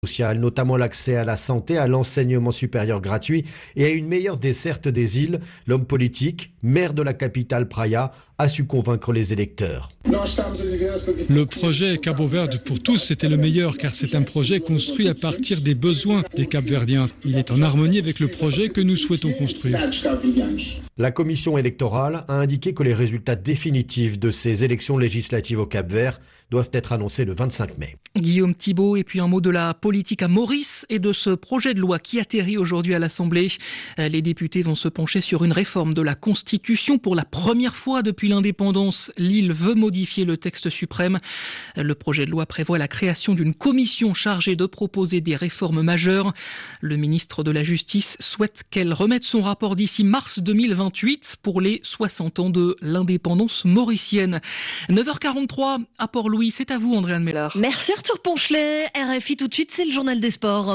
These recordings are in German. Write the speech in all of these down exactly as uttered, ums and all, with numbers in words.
sociales, notamment l'accès à la santé, à l'enseignement supérieur gratuit et à une meilleure desserte des îles. L'homme politique, maire de la capitale Praia, a su convaincre les électeurs. Le projet Cabo Verde pour tous, c'était le meilleur car c'est un projet construit à partir des besoins des Cap-Verdiens. Il est en harmonie avec le projet que nous souhaitons construire. La commission électorale a indiqué que les résultats définitifs de ces élections législatives au Cap-Vert doivent être annoncés le vingt-cinq mai. Guillaume Thibault, et puis un mot de la politique à Maurice et de ce projet de loi qui atterrit aujourd'hui à l'Assemblée. Les députés vont se pencher sur une réforme de la Constitution. Pour la première fois depuis l'indépendance, l'île veut modifier le texte suprême. Le projet de loi prévoit la création d'une commission chargée de proposer des réformes majeures. Le ministre de la Justice souhaite qu'elle remette son rapport d'ici mars deux mille vingt-huit pour les soixante ans de l'indépendance mauricienne. neuf heures quarante-trois à Port-Louis, c'est à vous Andréane Mellard. Merci Arthur Ponchelet. R F I tout de suite, c'est le journal des sports.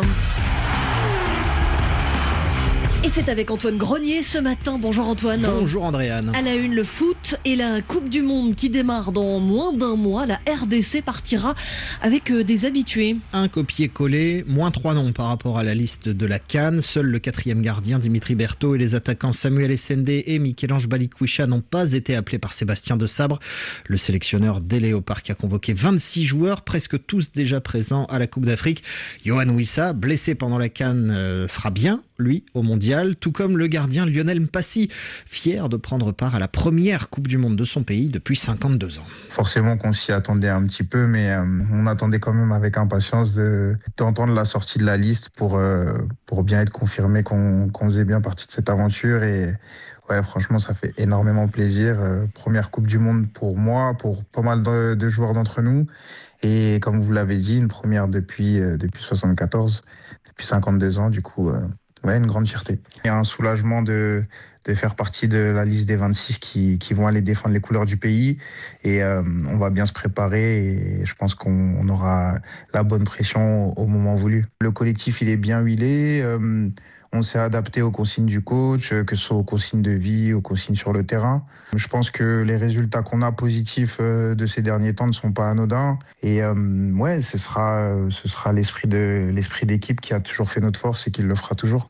Et c'est avec Antoine Grenier ce matin. Bonjour Antoine. Bonjour Andréane. À la une, le foot et la Coupe du Monde qui démarre dans moins d'un mois. La R D C partira avec des habitués. Un copier-coller, moins trois noms par rapport à la liste de la CAN. Seul le quatrième gardien Dimitri Berthaud et les attaquants Samuel Essendé et Michel-Ange Balikwisha n'ont pas été appelés par Sébastien Desabre. Le sélectionneur des Léopards qui a convoqué vingt-six joueurs, presque tous déjà présents à la Coupe d'Afrique. Yohan Wissa, blessé pendant la CAN, euh, sera bien, lui, au mondial. Tout comme le gardien Lionel Mpassi, fier de prendre part à la première Coupe du Monde de son pays depuis cinquante-deux ans. Forcément qu'on s'y attendait un petit peu, mais euh, on attendait quand même avec impatience de, d'entendre la sortie de la liste pour, euh, pour bien être confirmé qu'on, qu'on faisait bien partie de cette aventure. Et ouais, franchement, ça fait énormément plaisir. Euh, première Coupe du Monde pour moi, pour pas mal de, de joueurs d'entre nous. Et comme vous l'avez dit, une première depuis, euh, depuis soixante-quatorze, depuis cinquante-deux ans, du coup... Euh, Ouais, une grande fierté. Il y a un soulagement de, de faire partie de la liste des vingt-six qui, qui vont aller défendre les couleurs du pays. Et euh, on va bien se préparer et je pense qu'on on aura la bonne pression au, au moment voulu. Le collectif, il est bien huilé. Euh, on s'est adapté aux consignes du coach, que ce soit aux consignes de vie, aux consignes sur le terrain. Je pense que les résultats qu'on a positifs de ces derniers temps ne sont pas anodins. Et euh, ouais, ce sera, ce sera l'esprit, de, l'esprit d'équipe qui a toujours fait notre force et qui le fera toujours.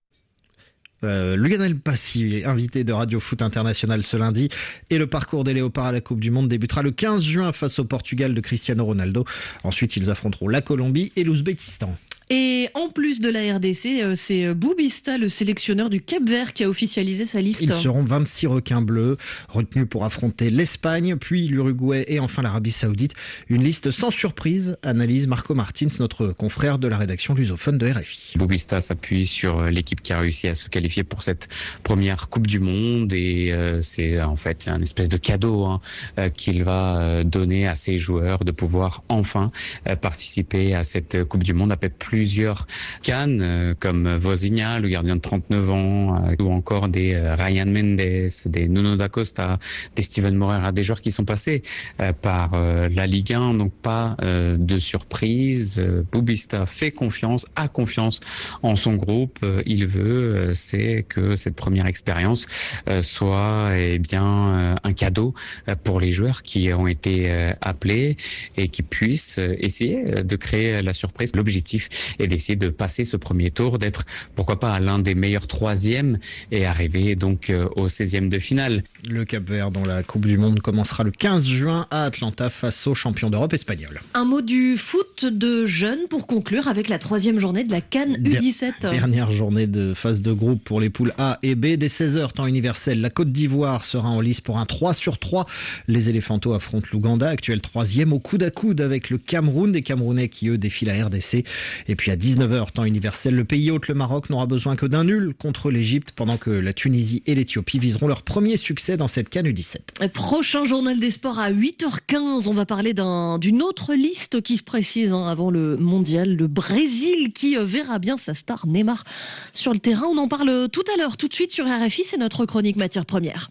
Euh, Lionel Mpassi, invité de Radio Foot International ce lundi. Et le parcours des Léopards à la Coupe du Monde débutera le quinze juin face au Portugal de Cristiano Ronaldo. Ensuite, ils affronteront la Colombie et l'Ouzbékistan. Et en plus de la R D C, c'est Boubista, le sélectionneur du Cap-Vert, qui a officialisé sa liste. Ils seront vingt-six requins bleus, retenus pour affronter l'Espagne, puis l'Uruguay et enfin l'Arabie Saoudite. Une liste sans surprise, analyse Marco Martins, notre confrère de la rédaction lusophone de R F I. Boubista s'appuie sur l'équipe qui a réussi à se qualifier pour cette première Coupe du Monde et euh, c'est en fait un espèce de cadeau hein, euh, qu'il va donner à ses joueurs de pouvoir enfin euh, participer à cette Coupe du Monde après plus plusieurs cannes euh, comme Vozinha, le gardien de trente-neuf ans, euh, ou encore des euh, Ryan Mendes, des Nuno da Costa, des Steven Moreira, des joueurs qui sont passés euh, par euh, la Ligue un, donc pas euh, de surprise. Euh, Boubista fait confiance, a confiance en son groupe. Euh, il veut, euh, c'est que cette première expérience euh, soit eh bien euh, un cadeau euh, pour les joueurs qui ont été euh, appelés et qui puissent euh, essayer de créer la surprise. L'objectif et d'essayer de passer ce premier tour, d'être pourquoi pas à l'un des meilleurs troisièmes et arriver donc euh, au seizième de finale. Le Cap-Vert dont la Coupe du Monde commencera le quinze juin à Atlanta face aux champions d'Europe espagnols. Un mot du foot de jeunes pour conclure avec la troisième journée de la CAN U dix-sept. Dernière journée de phase de groupe pour les poules A et B. Dès seize heures temps universel, la Côte d'Ivoire sera en lice pour un trois sur trois. Les Éléphantos affrontent l'Ouganda, actuel troisième, au coude à coude avec le Cameroun. Des Camerounais qui eux défient la R D C. Et puis à dix-neuf heures temps universel, le pays hôte, le Maroc, n'aura besoin que d'un nul contre l'Égypte pendant que la Tunisie et l'Éthiopie viseront leur premier succès dans cette CAN U dix-sept. Prochain journal des sports à huit heures quinze, on va parler d'un, d'une autre liste qui se précise hein, avant le mondial, le Brésil qui verra bien sa star Neymar sur le terrain. On en parle tout à l'heure, tout de suite sur R F I, c'est notre chronique matière première.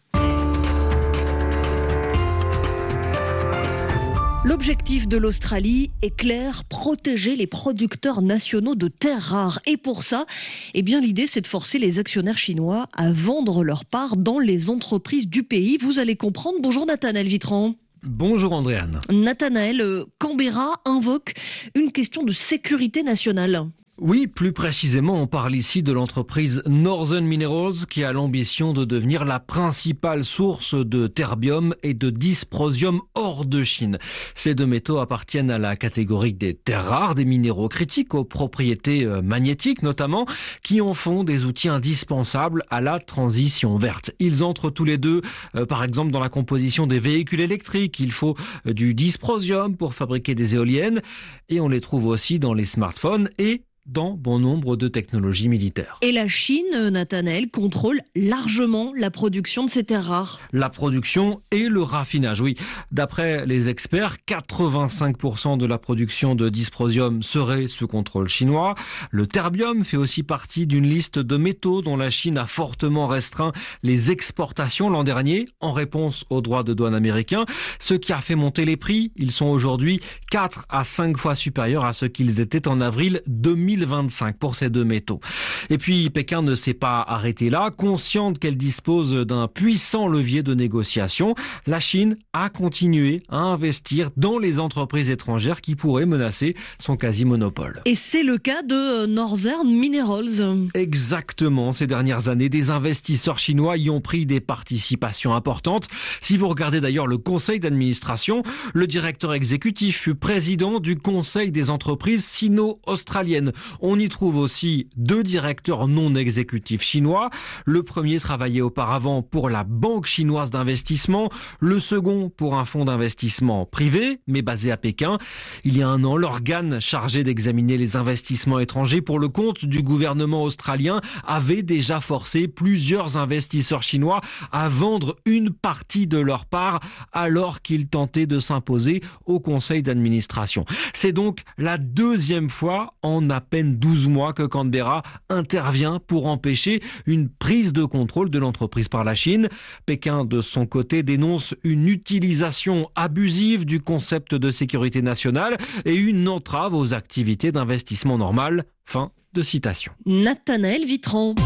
L'objectif de l'Australie est clair, protéger les producteurs nationaux de terres rares. Et pour ça, eh bien, l'idée, c'est de forcer les actionnaires chinois à vendre leur part dans les entreprises du pays. Vous allez comprendre. Bonjour Nathan Elvitran. Bonjour Andréane. Nathanaël, Canberra invoque une question de sécurité nationale. Oui, plus précisément, on parle ici de l'entreprise Northern Minerals qui a l'ambition de devenir la principale source de terbium et de dysprosium hors de Chine. Ces deux métaux appartiennent à la catégorie des terres rares, des minéraux critiques aux propriétés magnétiques notamment, qui en font des outils indispensables à la transition verte. Ils entrent tous les deux, euh, par exemple, dans la composition des véhicules électriques. Il faut du dysprosium pour fabriquer des éoliennes et on les trouve aussi dans les smartphones et dans bon nombre de technologies militaires. Et la Chine, Nathanaël, contrôle largement la production de ces terres rares. La production et le raffinage, oui. D'après les experts, quatre-vingt-cinq pour cent de la production de dysprosium serait sous contrôle chinois. Le terbium fait aussi partie d'une liste de métaux dont la Chine a fortement restreint les exportations l'an dernier en réponse aux droits de douane américains, ce qui a fait monter les prix. Ils sont aujourd'hui quatre à cinq fois supérieurs à ce qu'ils étaient en avril deux mille vingt-cinq pour ces deux métaux. Et puis Pékin ne s'est pas arrêté là. Consciente qu'elle dispose d'un puissant levier de négociation, la Chine a continué à investir dans les entreprises étrangères qui pourraient menacer son quasi-monopole. Et c'est le cas de Northern Minerals. Exactement. Ces dernières années, des investisseurs chinois y ont pris des participations importantes. Si vous regardez d'ailleurs le conseil d'administration, le directeur exécutif fut président du conseil des entreprises sino-australiennes. On y trouve aussi deux directeurs non exécutifs chinois. Le premier travaillait auparavant pour la Banque chinoise d'investissement, le second pour un fonds d'investissement privé, mais basé à Pékin. Il y a un an, l'organe chargé d'examiner les investissements étrangers pour le compte du gouvernement australien avait déjà forcé plusieurs investisseurs chinois à vendre une partie de leur part alors qu'ils tentaient de s'imposer au conseil d'administration. C'est donc la deuxième fois en à peine douze mois que Canberra intervient pour empêcher une prise de contrôle de l'entreprise par la Chine. Pékin, de son côté, dénonce une utilisation abusive du concept de sécurité nationale et une entrave aux activités d'investissement normales. Fin de citation. Nathanaël Vitran.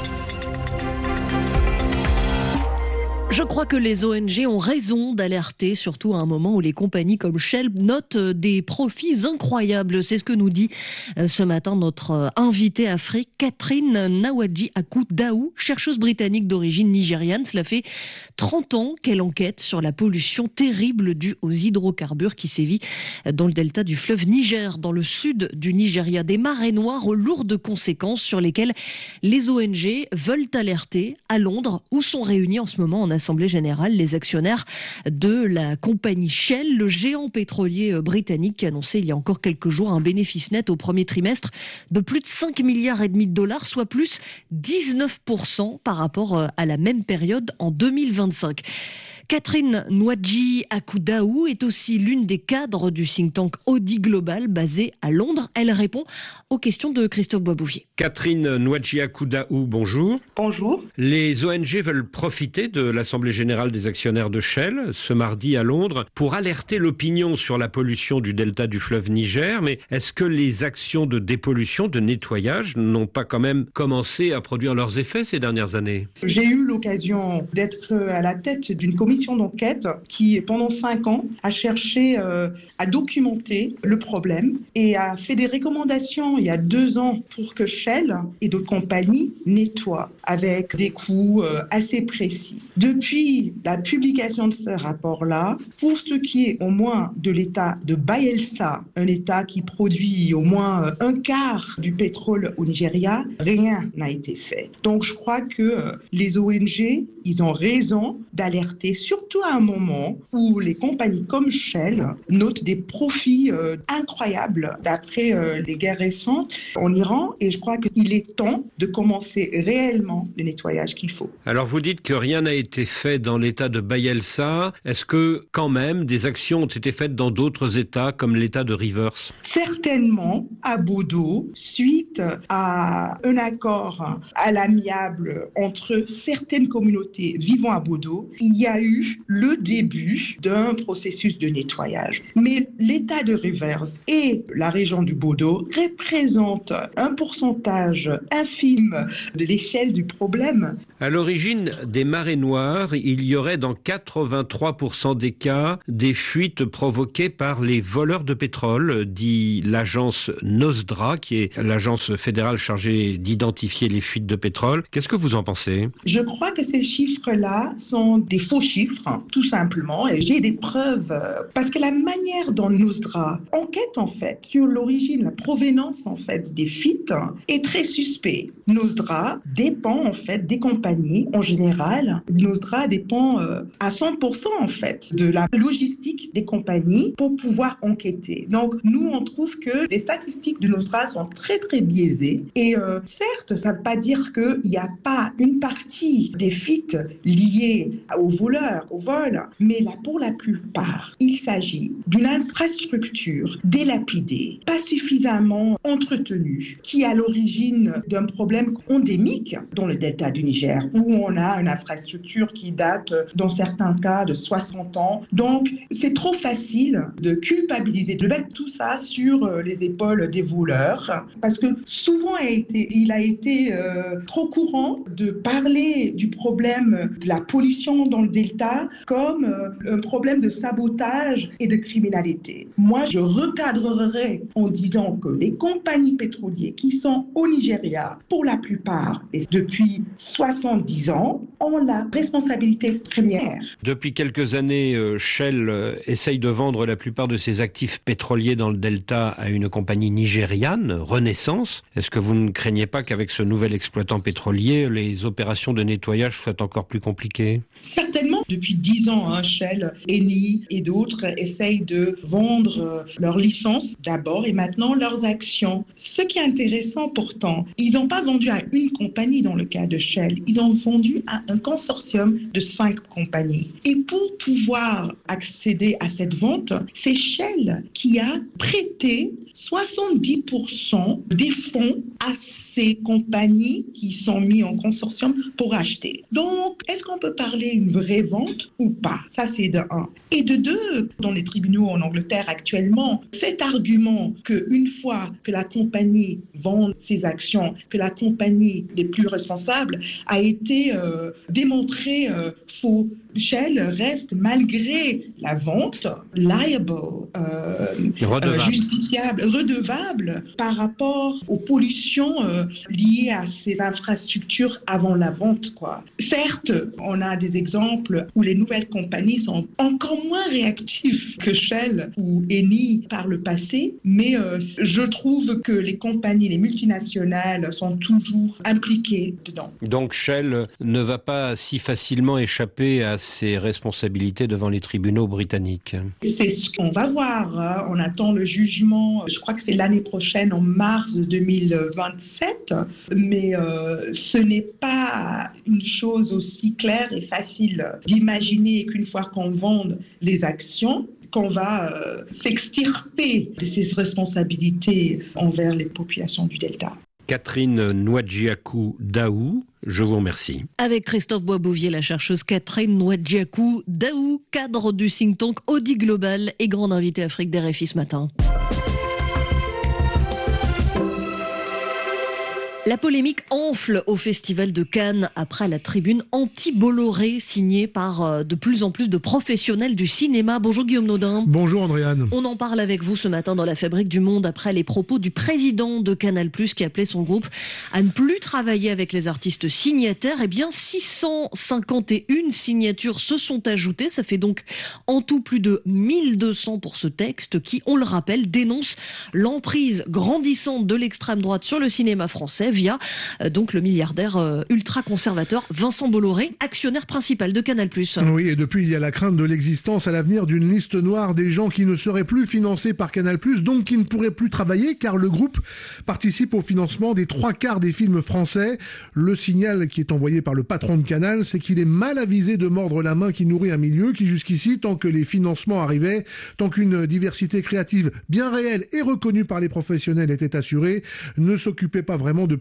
Je crois que les O N G ont raison d'alerter, surtout à un moment où les compagnies comme Shell notent des profits incroyables. C'est ce que nous dit ce matin notre invitée Afrique, Catherine Nwaji Akou-Daou, chercheuse britannique d'origine nigériane. Cela fait trente ans qu'elle enquête sur la pollution terrible due aux hydrocarbures qui sévit dans le delta du fleuve Niger, dans le sud du Nigeria. Des marées noires aux lourdes conséquences sur lesquelles les O N G veulent alerter à Londres, où sont réunis en ce moment en Assemblée générale les actionnaires de la compagnie Shell, le géant pétrolier britannique qui a annoncé il y a encore quelques jours un bénéfice net au premier trimestre de plus de cinq milliards et demi de dollars, soit plus dix-neuf pour cent par rapport à la même période en deux mille vingt-cinq. Catherine Nwaji Akou-Daou est aussi l'une des cadres du think tank Audi Global basé à Londres. Elle répond aux questions de Christophe Boisbouvier. Catherine Nwaji Akou-Daou, bonjour. Bonjour. Les O N G veulent profiter de l'Assemblée générale des actionnaires de Shell ce mardi à Londres pour alerter l'opinion sur la pollution du delta du fleuve Niger. Mais est-ce que les actions de dépollution, de nettoyage n'ont pas quand même commencé à produire leurs effets ces dernières années? J'ai eu l'occasion d'être à la tête d'une commission d'enquête qui, pendant cinq ans, a cherché euh, à documenter le problème et a fait des recommandations il y a deux ans pour que Shell et d'autres compagnies nettoient avec des coûts euh, assez précis. Depuis la publication de ce rapport-là, pour ce qui est au moins de l'état de Bayelsa, un état qui produit au moins euh, un quart du pétrole au Nigeria, rien n'a été fait. Donc je crois que euh, les O N G, ils ont raison d'alerter, surtout à un moment où les compagnies comme Shell notent des profits euh, incroyables d'après euh, les guerres récentes en Iran. Et je crois qu'il est temps de commencer réellement le nettoyage qu'il faut. Alors vous dites que rien n'a été fait dans l'état de Bayelsa. Est-ce que quand même des actions ont été faites dans d'autres états comme l'état de Rivers? Certainement à Bodo, suite à un accord à l'amiable entre certaines communautés vivant à Bodo, il y a eu eu le début d'un processus de nettoyage. Mais l'État de Rivers et la région du Bodo représentent un pourcentage infime de l'échelle du problème. À l'origine des marées noires, il y aurait dans quatre-vingt-trois pour cent des cas des fuites provoquées par les voleurs de pétrole, dit l'agence NOSDRA, qui est l'agence fédérale chargée d'identifier les fuites de pétrole. Qu'est-ce que vous en pensez ? Je crois que ces chiffres-là sont des faux chiffres, tout simplement, et j'ai des preuves. Parce que la manière dont NOSDRA enquête, en fait, sur l'origine, la provenance, en fait, des fuites, est très suspect. NOSDRA dépend, en fait, des compagnies. En général, NOSDRA dépend euh, à cent pour cent en fait de la logistique des compagnies pour pouvoir enquêter. Donc nous, on trouve que les statistiques de NOSDRA sont très très biaisées. Et euh, certes, ça ne veut pas dire qu'il n'y a pas une partie des fuites liées aux voleurs, au vol, mais là, pour la plupart, il s'agit d'une infrastructure délapidée, pas suffisamment entretenue, qui est à l'origine d'un problème endémique dans le delta du Niger, où on a une infrastructure qui date, dans certains cas, de soixante ans. Donc, c'est trop facile de culpabiliser, de mettre tout ça sur les épaules des voleurs, parce que souvent, il a été, il a été euh, trop courant de parler du problème de la pollution dans le delta comme euh, un problème de sabotage et de criminalité. Moi, je recadrerais en disant que les compagnies pétrolières qui sont au Nigeria, pour la plupart, et depuis soixante dix ans, ont la responsabilité première. Depuis quelques années, Shell essaye de vendre la plupart de ses actifs pétroliers dans le delta à une compagnie nigériane, Renaissance. Est-ce que vous ne craignez pas qu'avec ce nouvel exploitant pétrolier, les opérations de nettoyage soient encore plus compliquées ? Certainement. Depuis dix ans, hein, Shell, Eni et d'autres essayent de vendre leurs licences d'abord et maintenant leurs actions. Ce qui est intéressant pourtant, ils n'ont pas vendu à une compagnie dans le cas de Shell. Ils ont vendu à un consortium de cinq compagnies. Et pour pouvoir accéder à cette vente, c'est Shell qui a prêté soixante-dix pour cent des fonds à ces compagnies qui sont mises en consortium pour acheter. Donc, est-ce qu'on peut parler d'une vraie vente ou pas? Ça, c'est de un. Et de deux, dans les tribunaux en Angleterre actuellement, cet argument qu'une fois que la compagnie vend ses actions, que la compagnie n'est plus responsable, a été euh, démontré euh, faux. Shell reste, malgré la vente, liable, euh, redevable. Euh, justiciable, redevable par rapport aux pollutions euh, liées à ces infrastructures avant la vente, quoi. Certes, on a des exemples où les nouvelles compagnies sont encore moins réactives que Shell ou Eni par le passé, mais euh, je trouve que les compagnies, les multinationales sont toujours impliquées dedans. Donc Shell ne va pas si facilement échapper à ses responsabilités devant les tribunaux britanniques. C'est ce qu'on va voir. Hein. On attend le jugement, je crois que c'est l'année prochaine, en mars deux mille vingt-sept, mais euh, ce n'est pas une chose aussi claire et facile d'imaginer qu'une fois qu'on vende les actions, qu'on va euh, s'extirper de ses responsabilités envers les populations du Delta. Catherine Nwadjiakou Daou, je vous remercie. Avec Christophe Boisbouvier, la chercheuse Catherine Nwadjiakou Daou, cadre du think tank Audi Global et grande invitée Afrique des R F I ce matin. La polémique enfle au Festival de Cannes après la tribune anti-Bolloré signée par de plus en plus de professionnels du cinéma. Bonjour Guillaume Naudin. Bonjour Andréane. On en parle avec vous ce matin dans la Fabrique du Monde après les propos du président de Canal plus, qui appelait son groupe à ne plus travailler avec les artistes signataires. Eh bien, six cent cinquante et une signatures se sont ajoutées. Ça fait donc en tout plus de mille deux cents pour ce texte qui, on le rappelle, dénonce l'emprise grandissante de l'extrême droite sur le cinéma français via euh, donc le milliardaire euh, ultra-conservateur Vincent Bolloré, actionnaire principal de Canal plus. Oui, et depuis, il y a la crainte de l'existence à l'avenir d'une liste noire des gens qui ne seraient plus financés par Canal plus, donc qui ne pourraient plus travailler, car le groupe participe au financement des trois quarts des films français. Le signal qui est envoyé par le patron de Canal, c'est qu'il est mal avisé de mordre la main qui nourrit un milieu qui, jusqu'ici, tant que les financements arrivaient, tant qu'une diversité créative bien réelle et reconnue par les professionnels était assurée, ne s'occupait pas vraiment de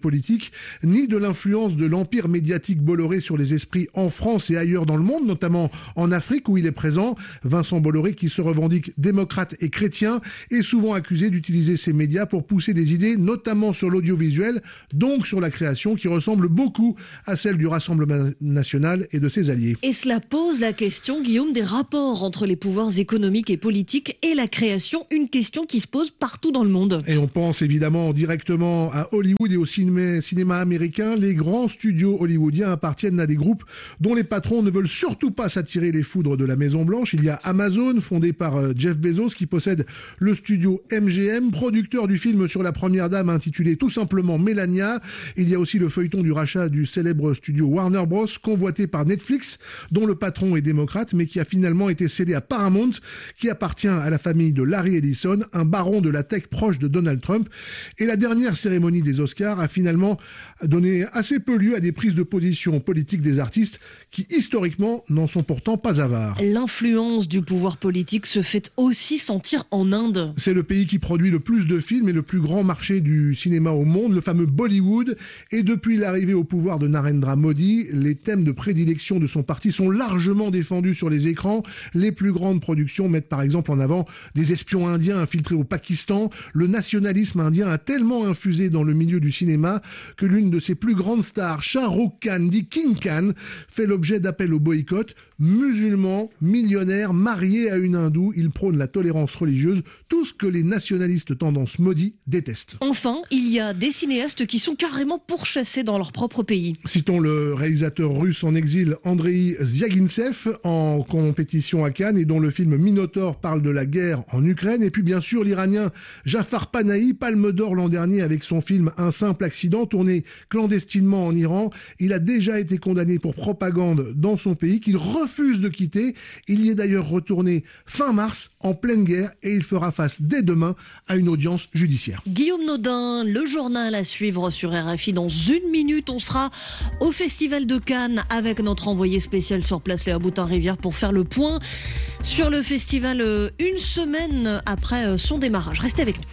politique, ni de l'influence de l'empire médiatique Bolloré sur les esprits en France et ailleurs dans le monde, notamment en Afrique où il est présent. Vincent Bolloré, qui se revendique démocrate et chrétien, est souvent accusé d'utiliser ses médias pour pousser des idées, notamment sur l'audiovisuel, donc sur la création, qui ressemble beaucoup à celle du Rassemblement national et de ses alliés. Et cela pose la question, Guillaume, des rapports entre les pouvoirs économiques et politiques et la création, une question qui se pose partout dans le monde. Et on pense évidemment directement à Hollywood et au cinéma, cinéma américain. Les grands studios hollywoodiens appartiennent à des groupes dont les patrons ne veulent surtout pas s'attirer les foudres de la Maison-Blanche. Il y a Amazon, fondé par Jeff Bezos, qui possède le studio M G M, producteur du film sur la première dame intitulé tout simplement Melania. Il y a aussi le feuilleton du rachat du célèbre studio Warner Bros, convoité par Netflix, dont le patron est démocrate, mais qui a finalement été cédé à Paramount, qui appartient à la famille de Larry Ellison, un baron de la tech proche de Donald Trump. Et la dernière cérémonie des Oscars a finalement donné assez peu lieu à des prises de position politiques des artistes qui, historiquement, n'en sont pourtant pas avares. L'influence du pouvoir politique se fait aussi sentir en Inde. C'est le pays qui produit le plus de films et le plus grand marché du cinéma au monde, le fameux Bollywood. Et depuis l'arrivée au pouvoir de Narendra Modi, les thèmes de prédilection de son parti sont largement défendus sur les écrans. Les plus grandes productions mettent par exemple en avant des espions indiens infiltrés au Pakistan. Le nationalisme indien a tellement infusé dans le milieu du cinéma que l'une de ses plus grandes stars, Shah Rukh Khan, dit King Khan, fait l'objet d'appels au boycott. Musulman, millionnaire, marié à une hindoue, il prône la tolérance religieuse, tout ce que les nationalistes tendance Modi détestent. Enfin, il y a des cinéastes qui sont carrément pourchassés dans leur propre pays. Citons le réalisateur russe en exil Andrei Zvyagintsev, en compétition à Cannes et dont le film Minotaur parle de la guerre en Ukraine. Et puis bien sûr l'iranien Jafar Panahi, palme d'or l'an dernier avec son film Un simple accident, tourné clandestinement en Iran. Il a déjà été condamné pour propagande dans son pays qu'il refuse de quitter. Il y est d'ailleurs retourné fin mars en pleine guerre et il fera face dès demain à une audience judiciaire. Guillaume Naudin, le journal à suivre sur R F I. Dans une minute, on sera au Festival de Cannes avec notre envoyé spécial sur place, Léa Boutin-Rivière, pour faire le point sur le festival une semaine après son démarrage. Restez avec nous.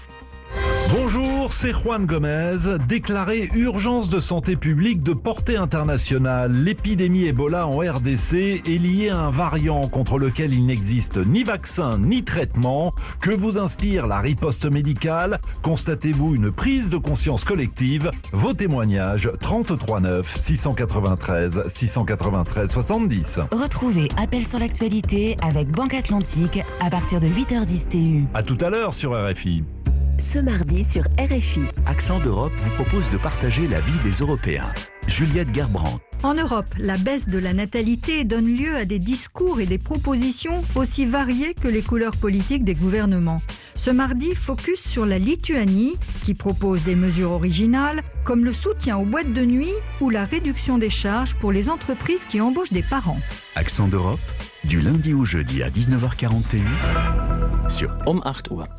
Bonjour, c'est Juan Gomez. Déclaré urgence de santé publique de portée internationale, l'épidémie Ebola en R D C est liée à un variant contre lequel il n'existe ni vaccin ni traitement. Que vous inspire la riposte médicale? Constatez-vous une prise de conscience collective? Vos témoignages trente-trois neuf six cent quatre-vingt-treize six cent quatre-vingt-treize soixante-dix. Retrouvez Appel sur l'actualité avec Banque Atlantique à partir de huit heures dix T U. À tout à l'heure sur R F I. Ce mardi sur R F I. Accent d'Europe vous propose de partager la vie des Européens. Juliette Gerbrandt. En Europe, la baisse de la natalité donne lieu à des discours et des propositions aussi variées que les couleurs politiques des gouvernements. Ce mardi, focus sur la Lituanie, qui propose des mesures originales, comme le soutien aux boîtes de nuit ou la réduction des charges pour les entreprises qui embauchent des parents. Accent d'Europe, du lundi au jeudi à dix-neuf heures quarante et une sur um acht Uhr.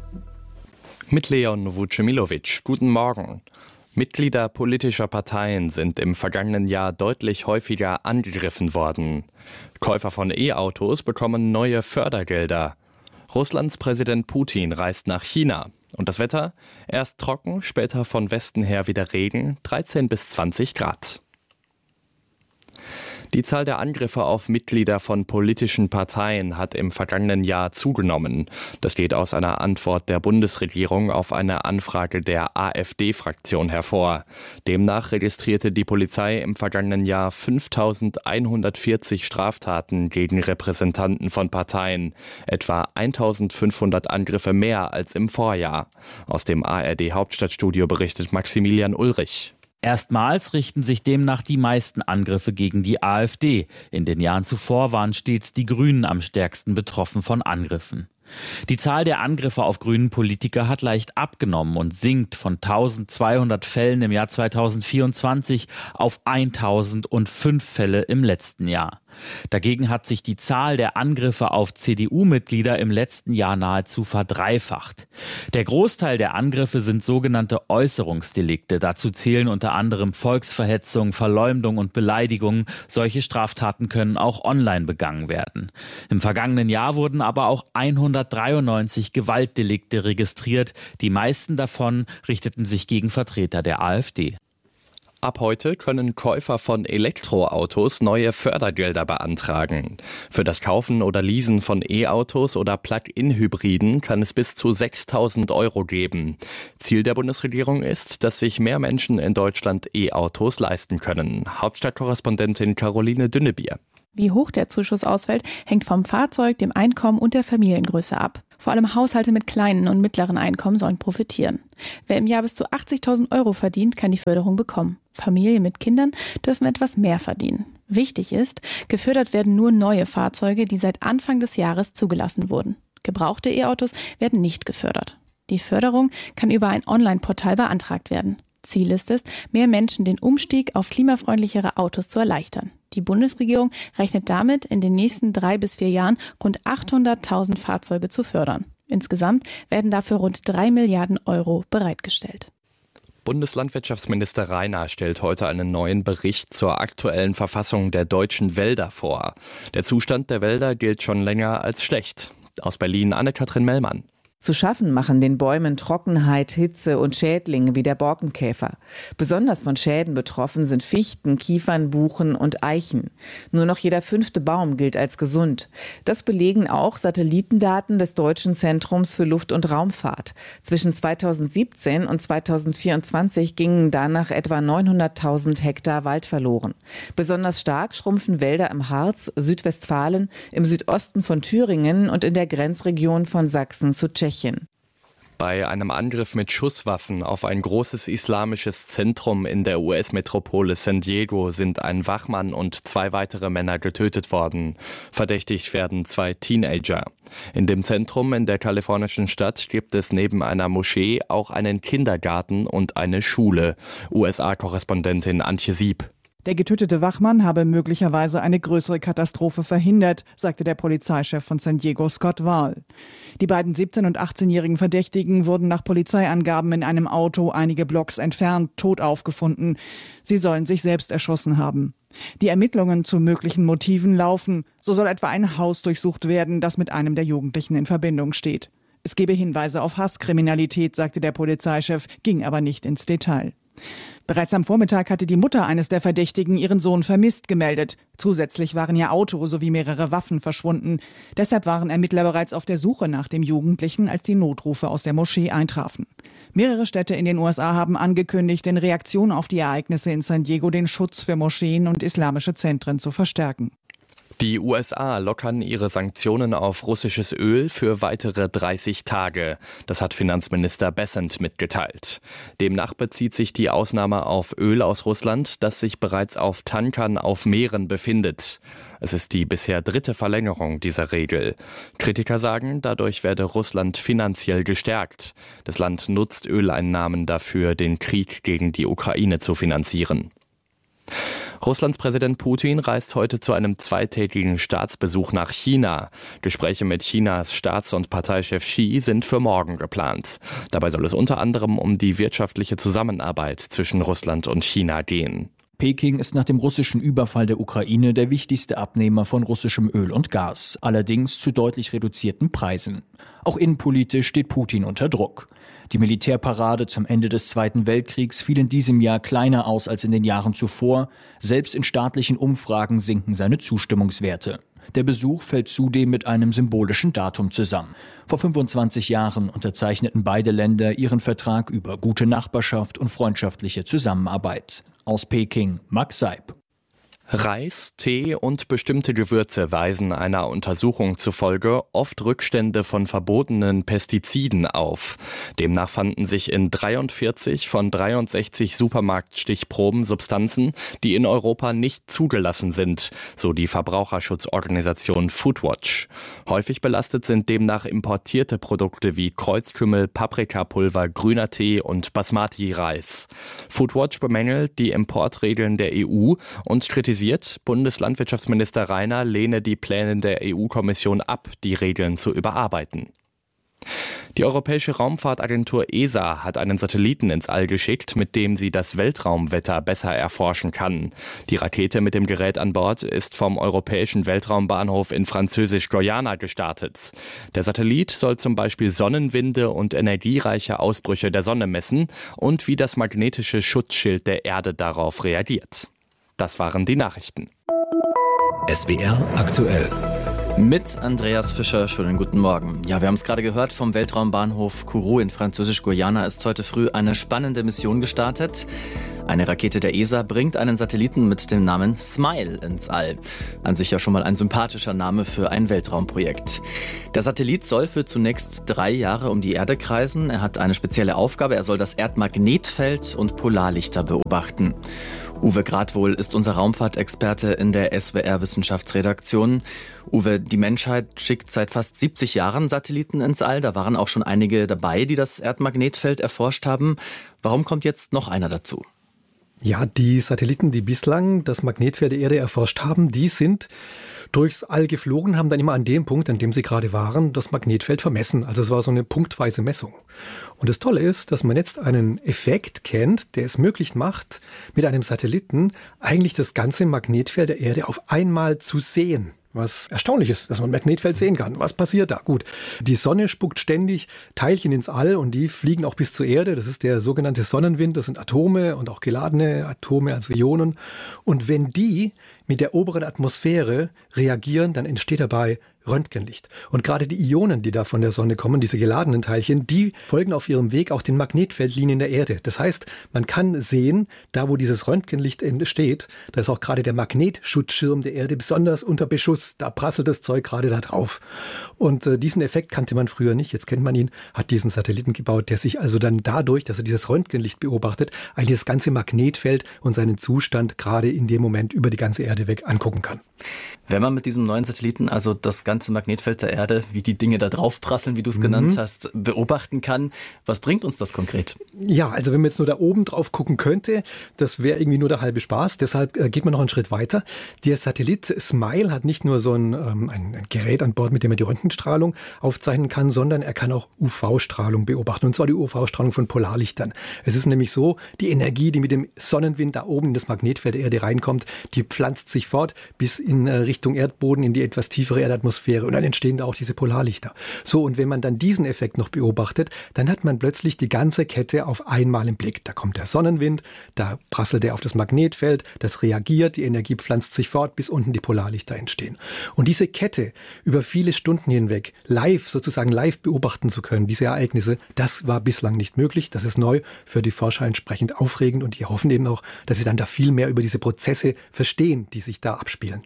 Mit Leon Vucemilovic. Guten Morgen. Mitglieder politischer Parteien sind im vergangenen Jahr deutlich häufiger angegriffen worden. Käufer von E-Autos bekommen neue Fördergelder. Russlands Präsident Putin reist nach China. Und das Wetter? Erst trocken, später von Westen her wieder Regen, dreizehn bis zwanzig Grad. Die Zahl der Angriffe auf Mitglieder von politischen Parteien hat im vergangenen Jahr zugenommen. Das geht aus einer Antwort der Bundesregierung auf eine Anfrage der AfD-Fraktion hervor. Demnach registrierte die Polizei im vergangenen Jahr fünftausendeinhundertvierzig Straftaten gegen Repräsentanten von Parteien, etwa eintausendfünfhundert Angriffe mehr als im Vorjahr. Aus dem A R D-Hauptstadtstudio berichtet Maximilian Ulrich. Erstmals richten sich demnach die meisten Angriffe gegen die AfD. In den Jahren zuvor waren stets die Grünen am stärksten betroffen von Angriffen. Die Zahl der Angriffe auf grünen Politiker hat leicht abgenommen und sinkt von eintausendzweihundert Fällen im Jahr zweitausendvierundzwanzig auf eintausendfünf Fälle im letzten Jahr. Dagegen hat sich die Zahl der Angriffe auf C D U-Mitglieder im letzten Jahr nahezu verdreifacht. Der Großteil der Angriffe sind sogenannte Äußerungsdelikte. Dazu zählen unter anderem Volksverhetzung, Verleumdung und Beleidigung. Solche Straftaten können auch online begangen werden. Im vergangenen Jahr wurden aber auch hundertdreiundneunzig Gewaltdelikte registriert. Die meisten davon richteten sich gegen Vertreter der AfD. Ab heute können Käufer von Elektroautos neue Fördergelder beantragen. Für das Kaufen oder Leasen von E-Autos oder Plug-in-Hybriden kann es bis zu sechstausend Euro geben. Ziel der Bundesregierung ist, dass sich mehr Menschen in Deutschland E-Autos leisten können. Hauptstadtkorrespondentin Caroline Dünnebier. Wie hoch der Zuschuss ausfällt, hängt vom Fahrzeug, dem Einkommen und der Familiengröße ab. Vor allem Haushalte mit kleinen und mittleren Einkommen sollen profitieren. Wer im Jahr bis zu achtzigtausend Euro verdient, kann die Förderung bekommen. Familien mit Kindern dürfen etwas mehr verdienen. Wichtig ist, gefördert werden nur neue Fahrzeuge, die seit Anfang des Jahres zugelassen wurden. Gebrauchte E-Autos werden nicht gefördert. Die Förderung kann über ein Online-Portal beantragt werden. Ziel ist es, mehr Menschen den Umstieg auf klimafreundlichere Autos zu erleichtern. Die Bundesregierung rechnet damit, in den nächsten drei bis vier Jahren rund achthunderttausend Fahrzeuge zu fördern. Insgesamt werden dafür rund drei Milliarden Euro bereitgestellt. Bundeslandwirtschaftsminister Rainer stellt heute einen neuen Bericht zur aktuellen Verfassung der deutschen Wälder vor. Der Zustand der Wälder gilt schon länger als schlecht. Aus Berlin Anne-Kathrin Mellmann. Zu schaffen machen den Bäumen Trockenheit, Hitze und Schädlinge wie der Borkenkäfer. Besonders von Schäden betroffen sind Fichten, Kiefern, Buchen und Eichen. Nur noch jeder fünfte Baum gilt als gesund. Das belegen auch Satellitendaten des Deutschen Zentrums für Luft- und Raumfahrt. Zwischen zweitausendsiebzehn und zweitausendvierundzwanzig gingen danach etwa neunhunderttausend Hektar Wald verloren. Besonders stark schrumpfen Wälder im Harz, Südwestfalen, im Südosten von Thüringen und in der Grenzregion von Sachsen zu Tschechien. Bei einem Angriff mit Schusswaffen auf ein großes islamisches Zentrum in der U S-Metropole San Diego sind ein Wachmann und zwei weitere Männer getötet worden. Verdächtigt werden zwei Teenager. In dem Zentrum in der kalifornischen Stadt gibt es neben einer Moschee auch einen Kindergarten und eine Schule. U S A-Korrespondentin Antje Sieb. Der getötete Wachmann habe möglicherweise eine größere Katastrophe verhindert, sagte der Polizeichef von San Diego, Scott Wahl. Die beiden siebzehn- und achtzehnjährigen Verdächtigen wurden nach Polizeiangaben in einem Auto einige Blocks entfernt tot aufgefunden. Sie sollen sich selbst erschossen haben. Die Ermittlungen zu möglichen Motiven laufen. So soll etwa ein Haus durchsucht werden, das mit einem der Jugendlichen in Verbindung steht. Es gebe Hinweise auf Hasskriminalität, sagte der Polizeichef, ging aber nicht ins Detail. Bereits am Vormittag hatte die Mutter eines der Verdächtigen ihren Sohn vermisst gemeldet. Zusätzlich waren ihr Auto sowie mehrere Waffen verschwunden. Deshalb waren Ermittler bereits auf der Suche nach dem Jugendlichen, als die Notrufe aus der Moschee eintrafen. Mehrere Städte in den U S A haben angekündigt, in Reaktion auf die Ereignisse in San Diego den Schutz für Moscheen und islamische Zentren zu verstärken. Die U S A lockern ihre Sanktionen auf russisches Öl für weitere dreißig Tage. Das hat Finanzminister Bessent mitgeteilt. Demnach bezieht sich die Ausnahme auf Öl aus Russland, das sich bereits auf Tankern auf Meeren befindet. Es ist die bisher dritte Verlängerung dieser Regel. Kritiker sagen, dadurch werde Russland finanziell gestärkt. Das Land nutzt Öleinnahmen dafür, den Krieg gegen die Ukraine zu finanzieren. Russlands Präsident Putin reist heute zu einem zweitägigen Staatsbesuch nach China. Gespräche mit Chinas Staats- und Parteichef Xi sind für morgen geplant. Dabei soll es unter anderem um die wirtschaftliche Zusammenarbeit zwischen Russland und China gehen. Peking ist nach dem russischen Überfall der Ukraine der wichtigste Abnehmer von russischem Öl und Gas, allerdings zu deutlich reduzierten Preisen. Auch innenpolitisch steht Putin unter Druck. Die Militärparade zum Ende des Zweiten Weltkriegs fiel in diesem Jahr kleiner aus als in den Jahren zuvor. Selbst in staatlichen Umfragen sinken seine Zustimmungswerte. Der Besuch fällt zudem mit einem symbolischen Datum zusammen. Vor fünfundzwanzig Jahren unterzeichneten beide Länder ihren Vertrag über gute Nachbarschaft und freundschaftliche Zusammenarbeit. Aus Peking, Max Seib. Reis, Tee und bestimmte Gewürze weisen einer Untersuchung zufolge oft Rückstände von verbotenen Pestiziden auf. Demnach fanden sich in dreiundvierzig von dreiundsechzig Supermarktstichproben Substanzen, die in Europa nicht zugelassen sind, so die Verbraucherschutzorganisation Foodwatch. Häufig belastet sind demnach importierte Produkte wie Kreuzkümmel, Paprikapulver, grüner Tee und Basmati-Reis. Foodwatch bemängelt die Importregeln der E U und kritisiert, Bundeslandwirtschaftsminister Rainer lehne die Pläne der E U-Kommission ab, die Regeln zu überarbeiten. Die Europäische Raumfahrtagentur E S A hat einen Satelliten ins All geschickt, mit dem sie das Weltraumwetter besser erforschen kann. Die Rakete mit dem Gerät an Bord ist vom Europäischen Weltraumbahnhof in Französisch-Guyana gestartet. Der Satellit soll zum Beispiel Sonnenwinde und energiereiche Ausbrüche der Sonne messen und wie das magnetische Schutzschild der Erde darauf reagiert. Das waren die Nachrichten. S W R aktuell. Mit Andreas Fischer, schönen guten Morgen. Ja, wir haben es gerade gehört, vom Weltraumbahnhof Kourou in Französisch-Guyana ist heute früh eine spannende Mission gestartet. Eine Rakete der E S A bringt einen Satelliten mit dem Namen Smile ins All. An sich ja schon mal ein sympathischer Name für ein Weltraumprojekt. Der Satellit soll für zunächst drei Jahre um die Erde kreisen. Er hat eine spezielle Aufgabe, er soll das Erdmagnetfeld und Polarlichter beobachten. Uwe Gradwohl ist unser Raumfahrtexperte in der S W R-Wissenschaftsredaktion. Uwe, die Menschheit schickt seit fast siebzig Jahren Satelliten ins All. Da waren auch schon einige dabei, die das Erdmagnetfeld erforscht haben. Warum kommt jetzt noch einer dazu? Ja, die Satelliten, die bislang das Magnetfeld der Erde erforscht haben, die sind durchs All geflogen, haben dann immer an dem Punkt, an dem sie gerade waren, das Magnetfeld vermessen. Also es war so eine punktweise Messung. Und das Tolle ist, dass man jetzt einen Effekt kennt, der es möglich macht, mit einem Satelliten eigentlich das ganze Magnetfeld der Erde auf einmal zu sehen. Was erstaunlich ist, dass man ein Magnetfeld sehen kann. Was passiert da? Gut, die Sonne spuckt ständig Teilchen ins All und die fliegen auch bis zur Erde. Das ist der sogenannte Sonnenwind. Das sind Atome und auch geladene Atome, also Ionen. Und wenn die mit der oberen Atmosphäre reagieren, dann entsteht dabei Röntgenlicht. Und gerade die Ionen, die da von der Sonne kommen, diese geladenen Teilchen, die folgen auf ihrem Weg auch den Magnetfeldlinien der Erde. Das heißt, man kann sehen, da wo dieses Röntgenlicht entsteht, da ist auch gerade der Magnetschutzschirm der Erde besonders unter Beschuss. Da prasselt das Zeug gerade da drauf. Und äh, diesen Effekt kannte man früher nicht. Jetzt kennt man ihn, hat diesen Satelliten gebaut, der sich also dann dadurch, dass er dieses Röntgenlicht beobachtet, eigentlich das ganze Magnetfeld und seinen Zustand gerade in dem Moment über die ganze Erde weg angucken kann. Wenn man mit diesem neuen Satelliten also das ganze Magnetfeld der Erde, wie die Dinge da drauf prasseln, wie du es mhm. genannt hast, beobachten kann, was bringt uns das konkret? Ja, also wenn man jetzt nur da oben drauf gucken könnte, das wäre irgendwie nur der halbe Spaß. Deshalb äh, geht man noch einen Schritt weiter. Der Satellit Smile hat nicht nur so ein, ähm, ein, ein Gerät an Bord, mit dem er die Röntgenstrahlung aufzeichnen kann, sondern er kann auch U V-Strahlung beobachten. Und zwar die U V-Strahlung von Polarlichtern. Es ist nämlich so, die Energie, die mit dem Sonnenwind da oben in das Magnetfeld der Erde reinkommt, die pflanzt sich fort bis in äh, Richtung Erdboden, in die etwas tiefere Erdatmosphäre. Und dann entstehen da auch diese Polarlichter. So, und wenn man dann diesen Effekt noch beobachtet, dann hat man plötzlich die ganze Kette auf einmal im Blick. Da kommt der Sonnenwind, da prasselt er auf das Magnetfeld, das reagiert, die Energie pflanzt sich fort, bis unten die Polarlichter entstehen. Und diese Kette über viele Stunden hinweg live, sozusagen live beobachten zu können, diese Ereignisse, das war bislang nicht möglich. Das ist neu, für die Forscher entsprechend aufregend und die hoffen eben auch, dass sie dann da viel mehr über diese Prozesse verstehen, die sich da abspielen.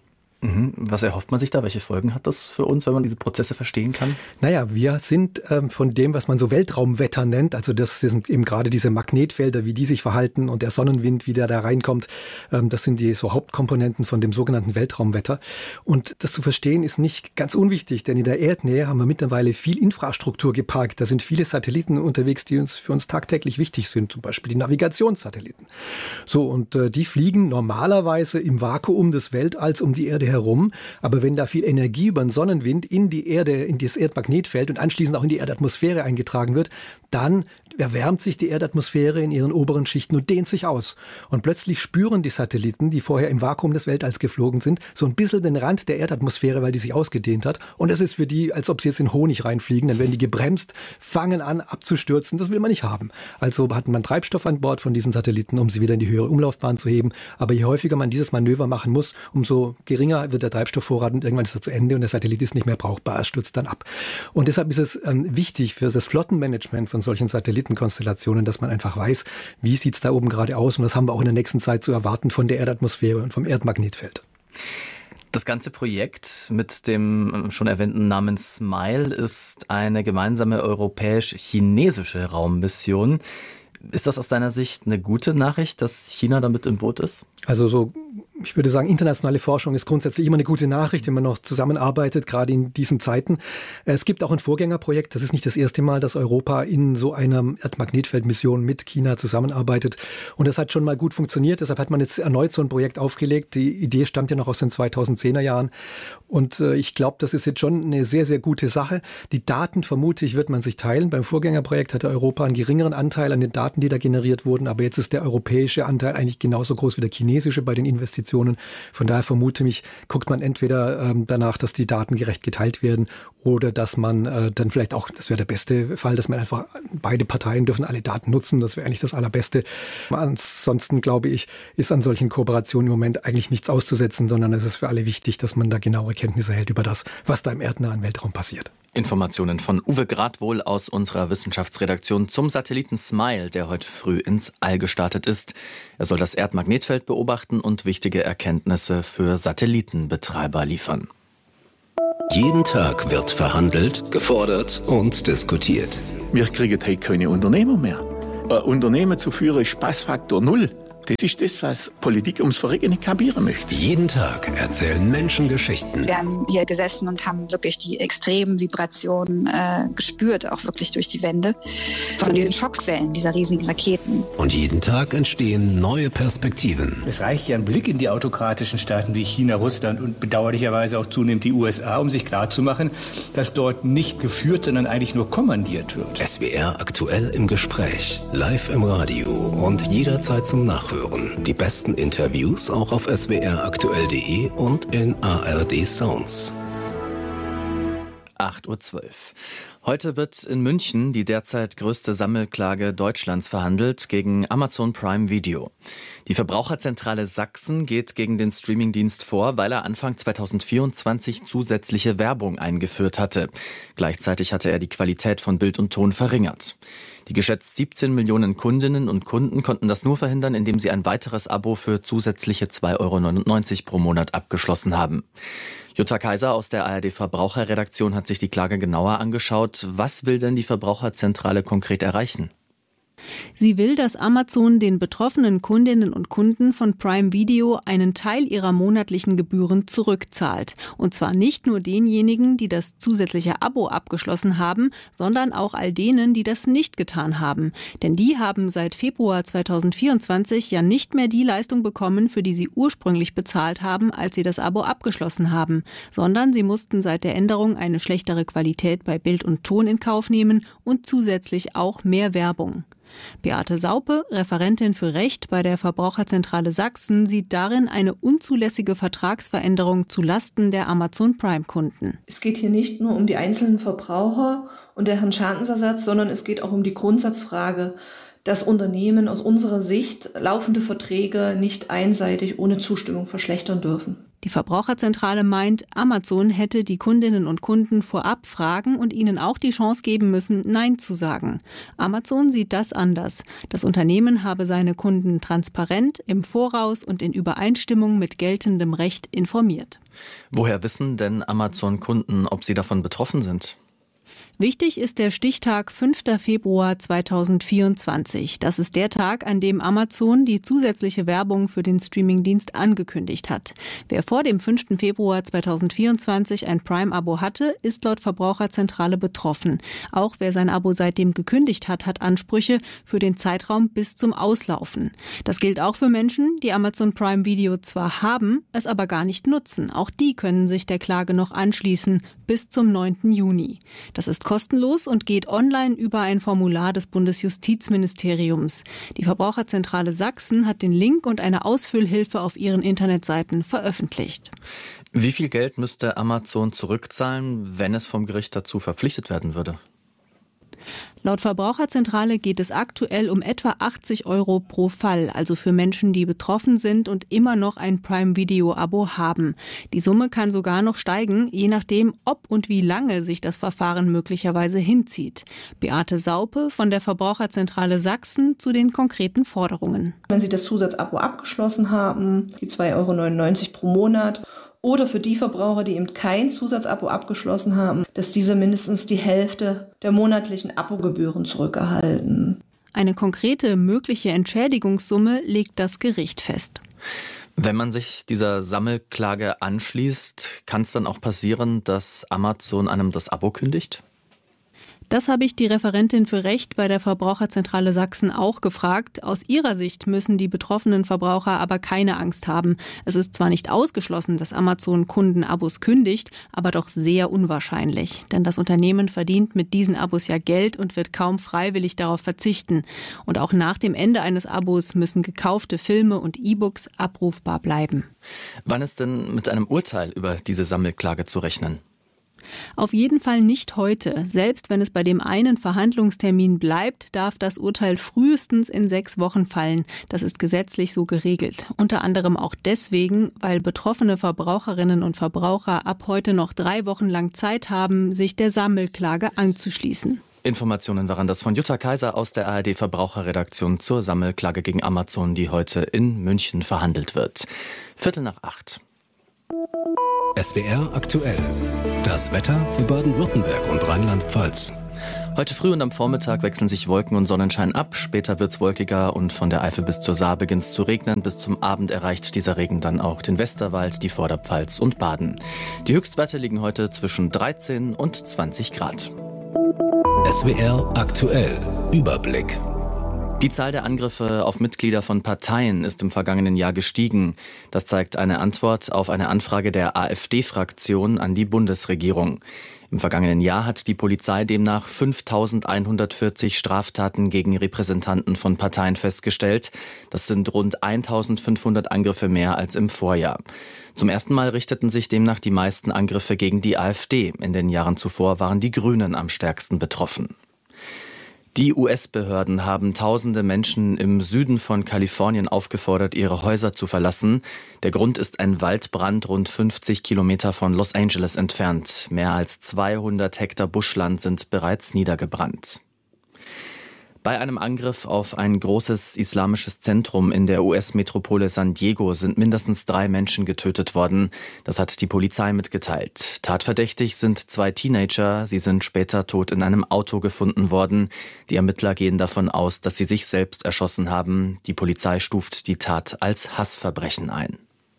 Was erhofft man sich da? Welche Folgen hat das für uns, wenn man diese Prozesse verstehen kann? Naja, wir sind ähm, von dem, was man so Weltraumwetter nennt, also das sind eben gerade diese Magnetfelder, wie die sich verhalten und der Sonnenwind, wie der da reinkommt, ähm, das sind die so Hauptkomponenten von dem sogenannten Weltraumwetter. Und das zu verstehen ist nicht ganz unwichtig, denn in der Erdnähe haben wir mittlerweile viel Infrastruktur geparkt. Da sind viele Satelliten unterwegs, die uns für uns tagtäglich wichtig sind, zum Beispiel die Navigationssatelliten. So, und äh, die fliegen normalerweise im Vakuum des Weltalls um die Erde herum, aber wenn da viel Energie über den Sonnenwind in die Erde, in das Erdmagnetfeld und anschließend auch in die Erdatmosphäre eingetragen wird, dann erwärmt sich die Erdatmosphäre in ihren oberen Schichten und dehnt sich aus. Und plötzlich spüren die Satelliten, die vorher im Vakuum des Weltalls geflogen sind, so ein bisschen den Rand der Erdatmosphäre, weil die sich ausgedehnt hat. Und es ist für die, als ob sie jetzt in Honig reinfliegen. Dann werden die gebremst, fangen an abzustürzen. Das will man nicht haben. Also hat man Treibstoff an Bord von diesen Satelliten, um sie wieder in die höhere Umlaufbahn zu heben. Aber je häufiger man dieses Manöver machen muss, umso geringer wird der Treibstoffvorrat und irgendwann ist er zu Ende und der Satellit ist nicht mehr brauchbar. Er stürzt dann ab. Und deshalb ist es ähm, wichtig für das Flottenmanagement von solchen Satellitenkonstellationen, dass man einfach weiß, wie sieht es da oben gerade aus und was haben wir auch in der nächsten Zeit zu erwarten von der Erdatmosphäre und vom Erdmagnetfeld. Das ganze Projekt mit dem schon erwähnten Namen Smile ist eine gemeinsame europäisch-chinesische Raummission. Ist das aus deiner Sicht eine gute Nachricht, dass China damit im Boot ist? Also so ich würde sagen, internationale Forschung ist grundsätzlich immer eine gute Nachricht, wenn man noch zusammenarbeitet, gerade in diesen Zeiten. Es gibt auch ein Vorgängerprojekt. Das ist nicht das erste Mal, dass Europa in so einer Erdmagnetfeldmission mit China zusammenarbeitet. Und das hat schon mal gut funktioniert. Deshalb hat man jetzt erneut so ein Projekt aufgelegt. Die Idee stammt ja noch aus den zweitausendzehner Jahren. Und ich glaube, das ist jetzt schon eine sehr, sehr gute Sache. Die Daten, vermute ich, wird man sich teilen. Beim Vorgängerprojekt hatte Europa einen geringeren Anteil an den Daten, die da generiert wurden. Aber jetzt ist der europäische Anteil eigentlich genauso groß wie der chinesische bei den Investitionen. Von daher vermute ich, guckt man entweder ähm, danach, dass die Daten gerecht geteilt werden oder dass man äh, dann vielleicht auch, das wäre der beste Fall, dass man einfach, beide Parteien dürfen alle Daten nutzen. Das wäre eigentlich das Allerbeste. Ansonsten, glaube ich, ist an solchen Kooperationen im Moment eigentlich nichts auszusetzen, sondern es ist für alle wichtig, dass man da genauere Kenntnisse hält über das, was da im erdnahen Weltraum passiert. Informationen von Uwe Gradwohl aus unserer Wissenschaftsredaktion zum Satelliten SMILE, der heute früh ins All gestartet ist. Er soll das Erdmagnetfeld beobachten und wichtige Erkenntnisse für Satellitenbetreiber liefern. Jeden Tag wird verhandelt, gefordert und diskutiert. Wir kriegen heute keine Unternehmer mehr. Ein Unternehmen zu führen ist Spaßfaktor null. Das ist das, was Politik ums Verrecken nicht kapieren möchte. Jeden Tag erzählen Menschen Geschichten. Wir haben hier gesessen und haben wirklich die extremen Vibrationen äh, gespürt, auch wirklich durch die Wände, von diesen Schockwellen dieser riesigen Raketen. Und jeden Tag entstehen neue Perspektiven. Es reicht ja ein Blick in die autokratischen Staaten wie China, Russland und bedauerlicherweise auch zunehmend die U S A, um sich klarzumachen, dass dort nicht geführt, sondern eigentlich nur kommandiert wird. S W R aktuell im Gespräch, live im Radio und jederzeit zum Nachhören. Die besten Interviews auch auf s w r aktuell punkt d e und in A R D Sounds. acht Uhr zwölf. Heute wird in München die derzeit größte Sammelklage Deutschlands verhandelt gegen Amazon Prime Video. Die Verbraucherzentrale Sachsen geht gegen den Streamingdienst vor, weil er Anfang zweitausendvierundzwanzig zusätzliche Werbung eingeführt hatte. Gleichzeitig hatte er die Qualität von Bild und Ton verringert. Die geschätzt siebzehn Millionen Kundinnen und Kunden konnten das nur verhindern, indem sie ein weiteres Abo für zusätzliche zwei Euro neunundneunzig pro Monat abgeschlossen haben. Jutta Kaiser aus der A R D Verbraucherredaktion hat sich die Klage genauer angeschaut. Was will denn die Verbraucherzentrale konkret erreichen? Sie will, dass Amazon den betroffenen Kundinnen und Kunden von Prime Video einen Teil ihrer monatlichen Gebühren zurückzahlt. Und zwar nicht nur denjenigen, die das zusätzliche Abo abgeschlossen haben, sondern auch all denen, die das nicht getan haben. Denn die haben seit Februar zweitausendvierundzwanzig ja nicht mehr die Leistung bekommen, für die sie ursprünglich bezahlt haben, als sie das Abo abgeschlossen haben, sondern sie mussten seit der Änderung eine schlechtere Qualität bei Bild und Ton in Kauf nehmen und zusätzlich auch mehr Werbung. Beate Saupe, Referentin für Recht bei der Verbraucherzentrale Sachsen, sieht darin eine unzulässige Vertragsveränderung zu Lasten der Amazon Prime-Kunden. Es geht hier nicht nur um die einzelnen Verbraucher und deren Schadensersatz, sondern es geht auch um die Grundsatzfrage, dass Unternehmen aus unserer Sicht laufende Verträge nicht einseitig ohne Zustimmung verschlechtern dürfen. Die Verbraucherzentrale meint, Amazon hätte die Kundinnen und Kunden vorab fragen und ihnen auch die Chance geben müssen, Nein zu sagen. Amazon sieht das anders. Das Unternehmen habe seine Kunden transparent, im Voraus und in Übereinstimmung mit geltendem Recht informiert. Woher wissen denn Amazon-Kunden, ob sie davon betroffen sind? Wichtig ist der Stichtag fünfter Februar zweitausendvierundzwanzig. Das ist der Tag, an dem Amazon die zusätzliche Werbung für den Streamingdienst angekündigt hat. Wer vor dem fünften Februar zweitausendvierundzwanzig ein Prime-Abo hatte, ist laut Verbraucherzentrale betroffen. Auch wer sein Abo seitdem gekündigt hat, hat Ansprüche für den Zeitraum bis zum Auslaufen. Das gilt auch für Menschen, die Amazon Prime Video zwar haben, es aber gar nicht nutzen. Auch die können sich der Klage noch anschließen, bis zum neunten Juni. Das ist kostenlos und geht online über ein Formular des Bundesjustizministeriums. Die Verbraucherzentrale Sachsen hat den Link und eine Ausfüllhilfe auf ihren Internetseiten veröffentlicht. Wie viel Geld müsste Amazon zurückzahlen, wenn es vom Gericht dazu verpflichtet werden würde? Laut Verbraucherzentrale geht es aktuell um etwa achtzig Euro pro Fall, also für Menschen, die betroffen sind und immer noch ein Prime-Video-Abo haben. Die Summe kann sogar noch steigen, je nachdem, ob und wie lange sich das Verfahren möglicherweise hinzieht. Beate Saupe von der Verbraucherzentrale Sachsen zu den konkreten Forderungen. Wenn Sie das Zusatzabo abgeschlossen haben, die zwei Euro neunundneunzig pro Monat, oder für die Verbraucher, die eben kein Zusatzabo abgeschlossen haben, dass diese mindestens die Hälfte der monatlichen Abogebühren zurückerhalten. Eine konkrete mögliche Entschädigungssumme legt das Gericht fest. Wenn man sich dieser Sammelklage anschließt, kann es dann auch passieren, dass Amazon einem das Abo kündigt? Das habe ich die Referentin für Recht bei der Verbraucherzentrale Sachsen auch gefragt. Aus ihrer Sicht müssen die betroffenen Verbraucher aber keine Angst haben. Es ist zwar nicht ausgeschlossen, dass Amazon Kunden Abos kündigt, aber doch sehr unwahrscheinlich. Denn das Unternehmen verdient mit diesen Abos ja Geld und wird kaum freiwillig darauf verzichten. Und auch nach dem Ende eines Abos müssen gekaufte Filme und E-Books abrufbar bleiben. Wann ist denn mit einem Urteil über diese Sammelklage zu rechnen? Auf jeden Fall nicht heute. Selbst wenn es bei dem einen Verhandlungstermin bleibt, darf das Urteil frühestens in sechs Wochen fallen. Das ist gesetzlich so geregelt. Unter anderem auch deswegen, weil betroffene Verbraucherinnen und Verbraucher ab heute noch drei Wochen lang Zeit haben, sich der Sammelklage anzuschließen. Informationen waren das von Jutta Kaiser aus der A R D Verbraucherredaktion zur Sammelklage gegen Amazon, die heute in München verhandelt wird. Viertel nach acht. S W R aktuell. Das Wetter für Baden-Württemberg und Rheinland-Pfalz. Heute früh und am Vormittag wechseln sich Wolken und Sonnenschein ab. Später wird's wolkiger und von der Eifel bis zur Saar beginnt's zu regnen. Bis zum Abend erreicht dieser Regen dann auch den Westerwald, die Vorderpfalz und Baden. Die Höchstwerte liegen heute zwischen dreizehn und zwanzig Grad. S W R aktuell. Überblick. Die Zahl der Angriffe auf Mitglieder von Parteien ist im vergangenen Jahr gestiegen. Das zeigt eine Antwort auf eine Anfrage der AfD-Fraktion an die Bundesregierung. Im vergangenen Jahr hat die Polizei demnach fünftausendeinhundertvierzig Straftaten gegen Repräsentanten von Parteien festgestellt. Das sind rund eintausendfünfhundert Angriffe mehr als im Vorjahr. Zum ersten Mal richteten sich demnach die meisten Angriffe gegen die AfD. In den Jahren zuvor waren die Grünen am stärksten betroffen. Die U S-Behörden haben tausende Menschen im Süden von Kalifornien aufgefordert, ihre Häuser zu verlassen. Der Grund ist ein Waldbrand rund fünfzig Kilometer von Los Angeles entfernt. Mehr als zweihundert Hektar Buschland sind bereits niedergebrannt. Bei einem Angriff auf ein großes islamisches Zentrum in der U S-Metropole San Diego sind mindestens drei Menschen getötet worden. Das hat die Polizei mitgeteilt. Tatverdächtig sind zwei Teenager. Sie sind später tot in einem Auto gefunden worden. Die Ermittler gehen davon aus, dass sie sich selbst erschossen haben. Die Polizei stuft die Tat als Hassverbrechen ein.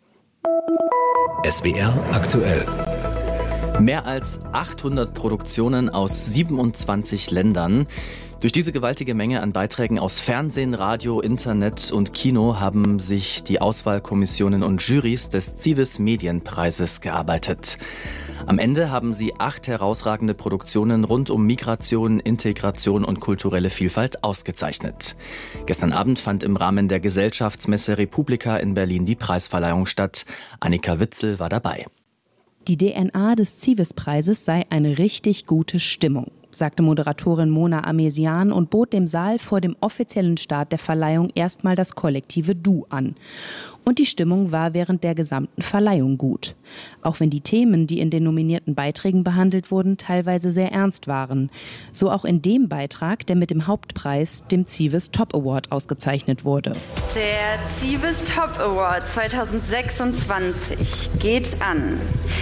S W R aktuell. Mehr als achthundert Produktionen aus siebenundzwanzig Ländern. Durch diese gewaltige Menge an Beiträgen aus Fernsehen, Radio, Internet und Kino haben sich die Auswahlkommissionen und Jurys des Civis Medienpreises gearbeitet. Am Ende haben sie acht herausragende Produktionen rund um Migration, Integration und kulturelle Vielfalt ausgezeichnet. Gestern Abend fand im Rahmen der Gesellschaftsmesse Republika in Berlin die Preisverleihung statt. Annika Witzel war dabei. Die D N A des Civis-Preises sei eine richtig gute Stimmung, sagte Moderatorin Mona Amesian und bot dem Saal vor dem offiziellen Start der Verleihung erstmal das kollektive Du an. Und die Stimmung war während der gesamten Verleihung gut. Auch wenn die Themen, die in den nominierten Beiträgen behandelt wurden, teilweise sehr ernst waren. So auch in dem Beitrag, der mit dem Hauptpreis, dem Civis Top Award, ausgezeichnet wurde. Der Civis Top Award zweitausendsechsundzwanzig geht an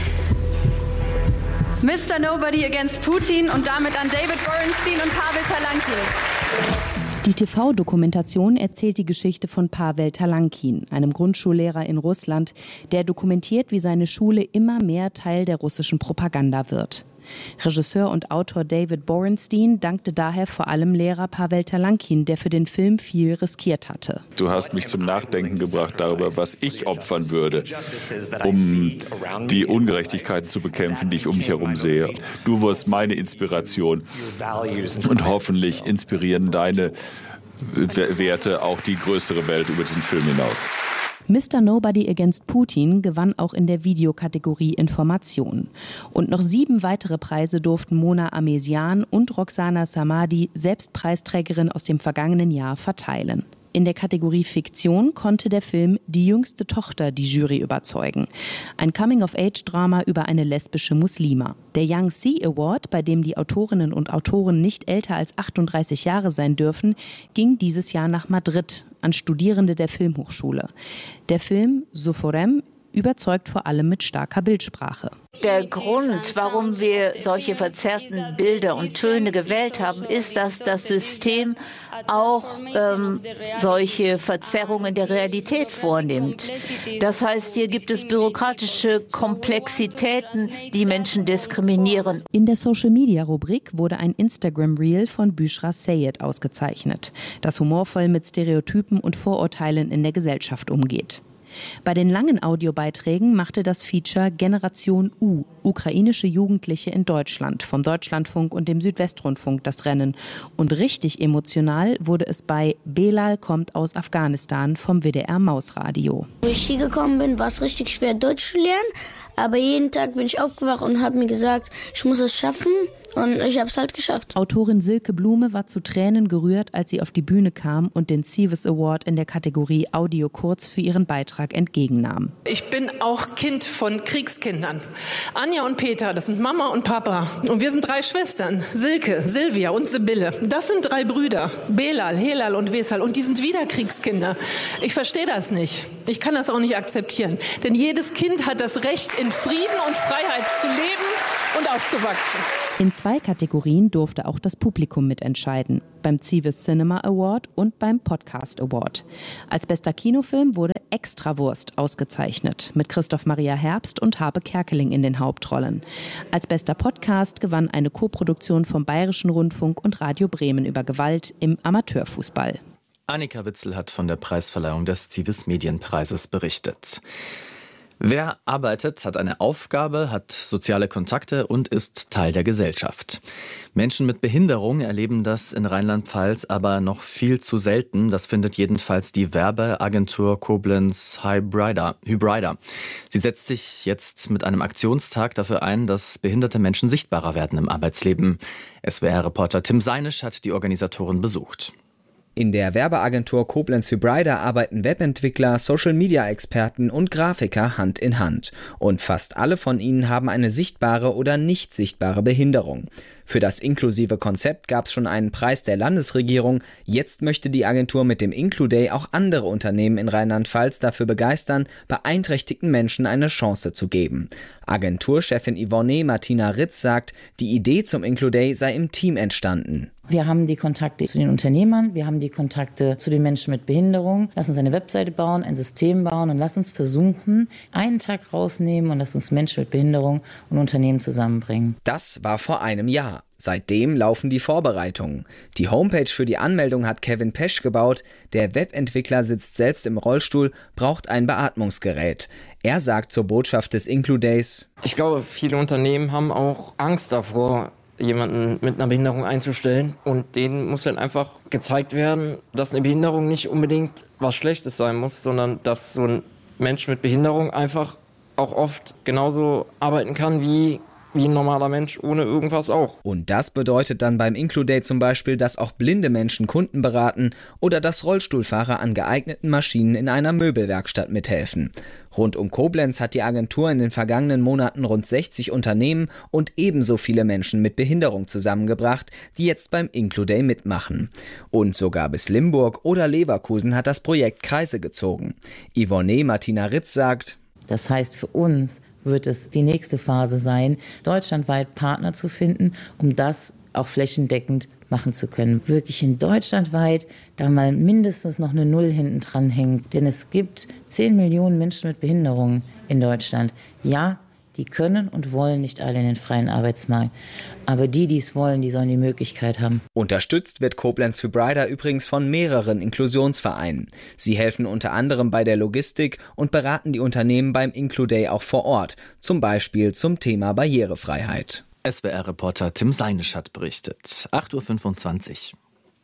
Mister Nobody Against Putin und damit an David Borenstein und Pavel Talankin. Die T V-Dokumentation erzählt die Geschichte von Pavel Talankin, einem Grundschullehrer in Russland, der dokumentiert, wie seine Schule immer mehr Teil der russischen Propaganda wird. Regisseur und Autor David Borenstein dankte daher vor allem Lehrer Pavel Talankin, der für den Film viel riskiert hatte. Du hast mich zum Nachdenken gebracht darüber, was ich opfern würde, um die Ungerechtigkeiten zu bekämpfen, die ich um mich herum sehe. Du wirst meine Inspiration und hoffentlich inspirieren deine Werte auch die größere Welt über diesen Film hinaus. Mister Nobody Against Putin gewann auch in der Videokategorie Information. Und noch sieben weitere Preise durften Mona Amesian und Roxana Samadi, selbst Preisträgerin aus dem vergangenen Jahr, verteilen. In der Kategorie Fiktion konnte der Film Die jüngste Tochter die Jury überzeugen. Ein Coming-of-Age-Drama über eine lesbische Muslima. Der Young Sea Award, bei dem die Autorinnen und Autoren nicht älter als achtunddreißig Jahre sein dürfen, ging dieses Jahr nach Madrid an Studierende der Filmhochschule. Der Film Soforem überzeugt vor allem mit starker Bildsprache. Der Grund, warum wir solche verzerrten Bilder und Töne gewählt haben, ist, dass das System auch ähm, solche Verzerrungen der Realität vornimmt. Das heißt, hier gibt es bürokratische Komplexitäten, die Menschen diskriminieren. In der Social-Media-Rubrik wurde ein Instagram-Reel von Büshra Sayed ausgezeichnet, das humorvoll mit Stereotypen und Vorurteilen in der Gesellschaft umgeht. Bei den langen Audiobeiträgen machte das Feature Generation U, ukrainische Jugendliche in Deutschland, vom Deutschlandfunk und dem Südwestrundfunk das Rennen. Und richtig emotional wurde es bei Belal kommt aus Afghanistan vom W D R Mausradio. Als ich hier gekommen bin, war es richtig schwer, Deutsch zu lernen. Aber jeden Tag bin ich aufgewacht und habe mir gesagt, ich muss es schaffen. Und ich habe es halt geschafft. Autorin Silke Blume war zu Tränen gerührt, als sie auf die Bühne kam und den Civis Award in der Kategorie Audio Kurz für ihren Beitrag entgegennahm. Ich bin auch Kind von Kriegskindern. Anja und Peter, das sind Mama und Papa. Und wir sind drei Schwestern. Silke, Silvia und Sibylle. Das sind drei Brüder. Belal, Helal und Wesal. Und die sind wieder Kriegskinder. Ich verstehe das nicht. Ich kann das auch nicht akzeptieren. Denn jedes Kind hat das Recht, in Frieden und Freiheit zu leben und aufzuwachsen. In zwei Kategorien durfte auch das Publikum mitentscheiden, beim Civis Cinema Award und beim Podcast Award. Als bester Kinofilm wurde Extrawurst ausgezeichnet, mit Christoph Maria Herbst und Habe Kerkeling in den Hauptrollen. Als bester Podcast gewann eine Koproduktion vom Bayerischen Rundfunk und Radio Bremen über Gewalt im Amateurfußball. Annika Witzel hat von der Preisverleihung des Civis Medienpreises berichtet. Wer arbeitet, hat eine Aufgabe, hat soziale Kontakte und ist Teil der Gesellschaft. Menschen mit Behinderung erleben das in Rheinland-Pfalz aber noch viel zu selten. Das findet jedenfalls die Werbeagentur Koblenz Hybrida. Hybrida. Sie setzt sich jetzt mit einem Aktionstag dafür ein, dass behinderte Menschen sichtbarer werden im Arbeitsleben. S W R-Reporter Tim Seinisch hat die Organisatoren besucht. In der Werbeagentur Koblenz Hybrida arbeiten Webentwickler, Social-Media-Experten und Grafiker Hand in Hand. Und fast alle von ihnen haben eine sichtbare oder nicht sichtbare Behinderung. Für das inklusive Konzept gab es schon einen Preis der Landesregierung. Jetzt möchte die Agentur mit dem Includay auch andere Unternehmen in Rheinland-Pfalz dafür begeistern, beeinträchtigten Menschen eine Chance zu geben. Agenturchefin Yvonne Martina Ritz sagt, die Idee zum Includay sei im Team entstanden. Wir haben die Kontakte zu den Unternehmern, wir haben die Kontakte zu den Menschen mit Behinderung. Lass uns eine Webseite bauen, ein System bauen und lass uns versuchen, einen Tag rausnehmen und lass uns Menschen mit Behinderung und Unternehmen zusammenbringen. Das war vor einem Jahr. Seitdem laufen die Vorbereitungen. Die Homepage für die Anmeldung hat Kevin Pesch gebaut. Der Webentwickler sitzt selbst im Rollstuhl, braucht ein Beatmungsgerät. Er sagt zur Botschaft des Includays: Ich glaube, viele Unternehmen haben auch Angst davor, jemanden mit einer Behinderung einzustellen. Und denen muss dann einfach gezeigt werden, dass eine Behinderung nicht unbedingt was Schlechtes sein muss, sondern dass so ein Mensch mit Behinderung einfach auch oft genauso arbeiten kann wie wie ein normaler Mensch ohne irgendwas auch. Und das bedeutet dann beim Includay zum Beispiel, dass auch blinde Menschen Kunden beraten oder dass Rollstuhlfahrer an geeigneten Maschinen in einer Möbelwerkstatt mithelfen. Rund um Koblenz hat die Agentur in den vergangenen Monaten rund sechzig Unternehmen und ebenso viele Menschen mit Behinderung zusammengebracht, die jetzt beim Includay mitmachen. Und sogar bis Limburg oder Leverkusen hat das Projekt Kreise gezogen. Yvonne Martina Ritz sagt: Das heißt für uns wird es die nächste Phase sein, deutschlandweit Partner zu finden, um das auch flächendeckend machen zu können. Wirklich in deutschlandweit da mal mindestens noch eine Null hinten dran hängen. Denn es gibt zehn Millionen Menschen mit Behinderungen in Deutschland. Ja, die können und wollen nicht alle in den freien Arbeitsmarkt. Aber die, die es wollen, die sollen die Möglichkeit haben. Unterstützt wird Koblenz Hybrida übrigens von mehreren Inklusionsvereinen. Sie helfen unter anderem bei der Logistik und beraten die Unternehmen beim Includay auch vor Ort. Zum Beispiel zum Thema Barrierefreiheit. S W R-Reporter Tim Seinisch hat berichtet. acht Uhr fünfundzwanzig.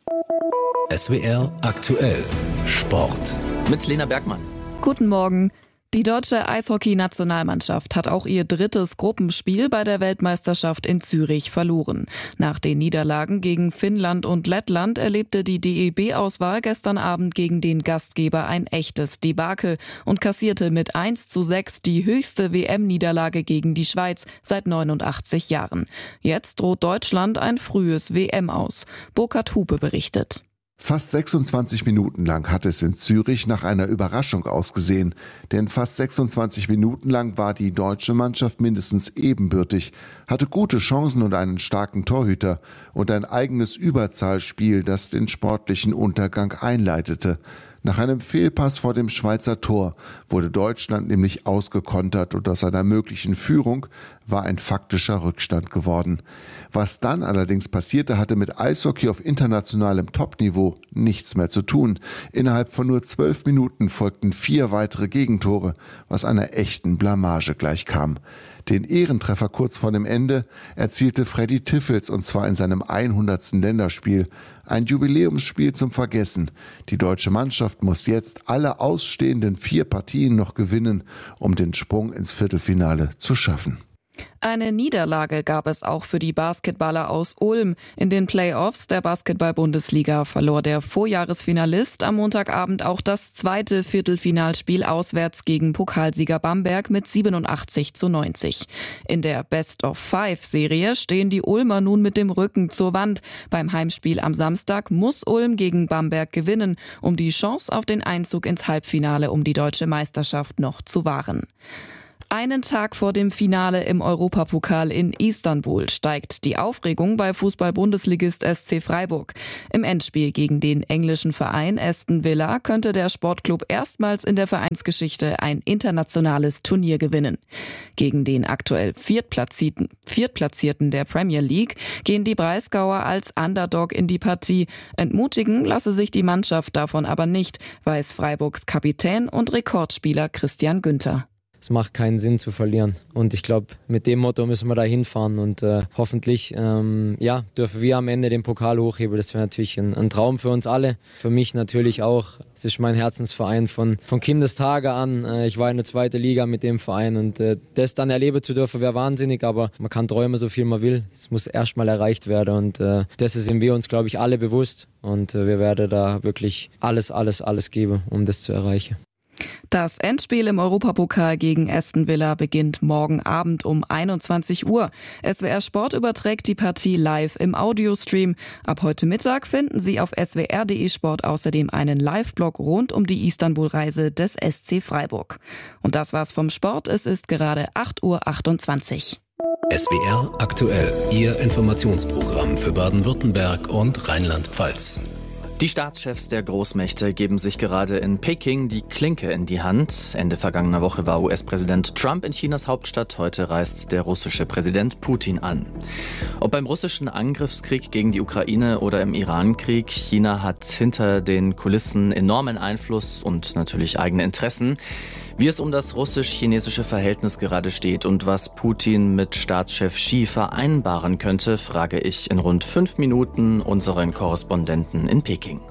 S W R aktuell. Sport. Mit Lena Bergmann. Guten Morgen. Die deutsche Eishockey-Nationalmannschaft hat auch ihr drittes Gruppenspiel bei der Weltmeisterschaft in Zürich verloren. Nach den Niederlagen gegen Finnland und Lettland erlebte die D E B-Auswahl gestern Abend gegen den Gastgeber ein echtes Debakel und kassierte mit eins zu sechs die höchste W M-Niederlage gegen die Schweiz seit neunundachtzig Jahren. Jetzt droht Deutschland ein frühes W M aus. Burkhard Hupe berichtet. Fast sechsundzwanzig Minuten lang hat es in Zürich nach einer Überraschung ausgesehen, denn fast sechsundzwanzig Minuten lang war die deutsche Mannschaft mindestens ebenbürtig, hatte gute Chancen und einen starken Torhüter und ein eigenes Überzahlspiel, das den sportlichen Untergang einleitete. Nach einem Fehlpass vor dem Schweizer Tor wurde Deutschland nämlich ausgekontert und aus einer möglichen Führung war ein faktischer Rückstand geworden. Was dann allerdings passierte, hatte mit Eishockey auf internationalem Topniveau nichts mehr zu tun. Innerhalb von nur zwölf Minuten folgten vier weitere Gegentore, was einer echten Blamage gleichkam. Den Ehrentreffer kurz vor dem Ende erzielte Freddy Tiffels und zwar in seinem hundertsten Länderspiel. Ein Jubiläumsspiel zum Vergessen. Die deutsche Mannschaft muss jetzt alle ausstehenden vier Partien noch gewinnen, um den Sprung ins Viertelfinale zu schaffen. Eine Niederlage gab es auch für die Basketballer aus Ulm. In den Playoffs der Basketball-Bundesliga verlor der Vorjahresfinalist am Montagabend auch das zweite Viertelfinalspiel auswärts gegen Pokalsieger Bamberg mit siebenundachtzig zu neunzig. In der Best-of-Five-Serie stehen die Ulmer nun mit dem Rücken zur Wand. Beim Heimspiel am Samstag muss Ulm gegen Bamberg gewinnen, um die Chance auf den Einzug ins Halbfinale um die deutsche Meisterschaft noch zu wahren. Einen Tag vor dem Finale im Europapokal in Istanbul steigt die Aufregung bei Fußball-Bundesligist S C Freiburg. Im Endspiel gegen den englischen Verein Aston Villa könnte der Sportclub erstmals in der Vereinsgeschichte ein internationales Turnier gewinnen. Gegen den aktuell Viertplatzierten, Viertplatzierten der Premier League gehen die Breisgauer als Underdog in die Partie. Entmutigen lasse sich die Mannschaft davon aber nicht, weiß Freiburgs Kapitän und Rekordspieler Christian Günther. Es macht keinen Sinn zu verlieren und ich glaube, mit dem Motto müssen wir da hinfahren und äh, hoffentlich ähm, ja, dürfen wir am Ende den Pokal hochheben. Das wäre natürlich ein, ein Traum für uns alle, für mich natürlich auch. Es ist mein Herzensverein von, von Kindestage an. Äh, ich war in der zweiten Liga mit dem Verein und äh, das dann erleben zu dürfen, wäre wahnsinnig, aber man kann träumen, so viel man will. Es muss erstmal erreicht werden und äh, das sind wir uns, glaube ich, alle bewusst und äh, wir werden da wirklich alles, alles, alles geben, um das zu erreichen. Das Endspiel im Europapokal gegen Aston Villa beginnt morgen Abend um einundzwanzig Uhr. S W R Sport überträgt die Partie live im Audiostream. Ab heute Mittag finden Sie auf s w r punkt d e Sport außerdem einen Live-Blog rund um die Istanbul-Reise des S C Freiburg. Und das war's vom Sport. Es ist gerade acht Uhr achtundzwanzig. S W R aktuell, Ihr Informationsprogramm für Baden-Württemberg und Rheinland-Pfalz. Die Staatschefs der Großmächte geben sich gerade in Peking die Klinke in die Hand. Ende vergangener Woche war U S-Präsident Trump in Chinas Hauptstadt. Heute reist der russische Präsident Putin an. Ob beim russischen Angriffskrieg gegen die Ukraine oder im Iran-Krieg, China hat hinter den Kulissen enormen Einfluss und natürlich eigene Interessen. Wie es um das russisch-chinesische Verhältnis gerade steht und was Putin mit Staatschef Xi vereinbaren könnte, frage ich in rund fünf Minuten unseren Korrespondenten in Peking.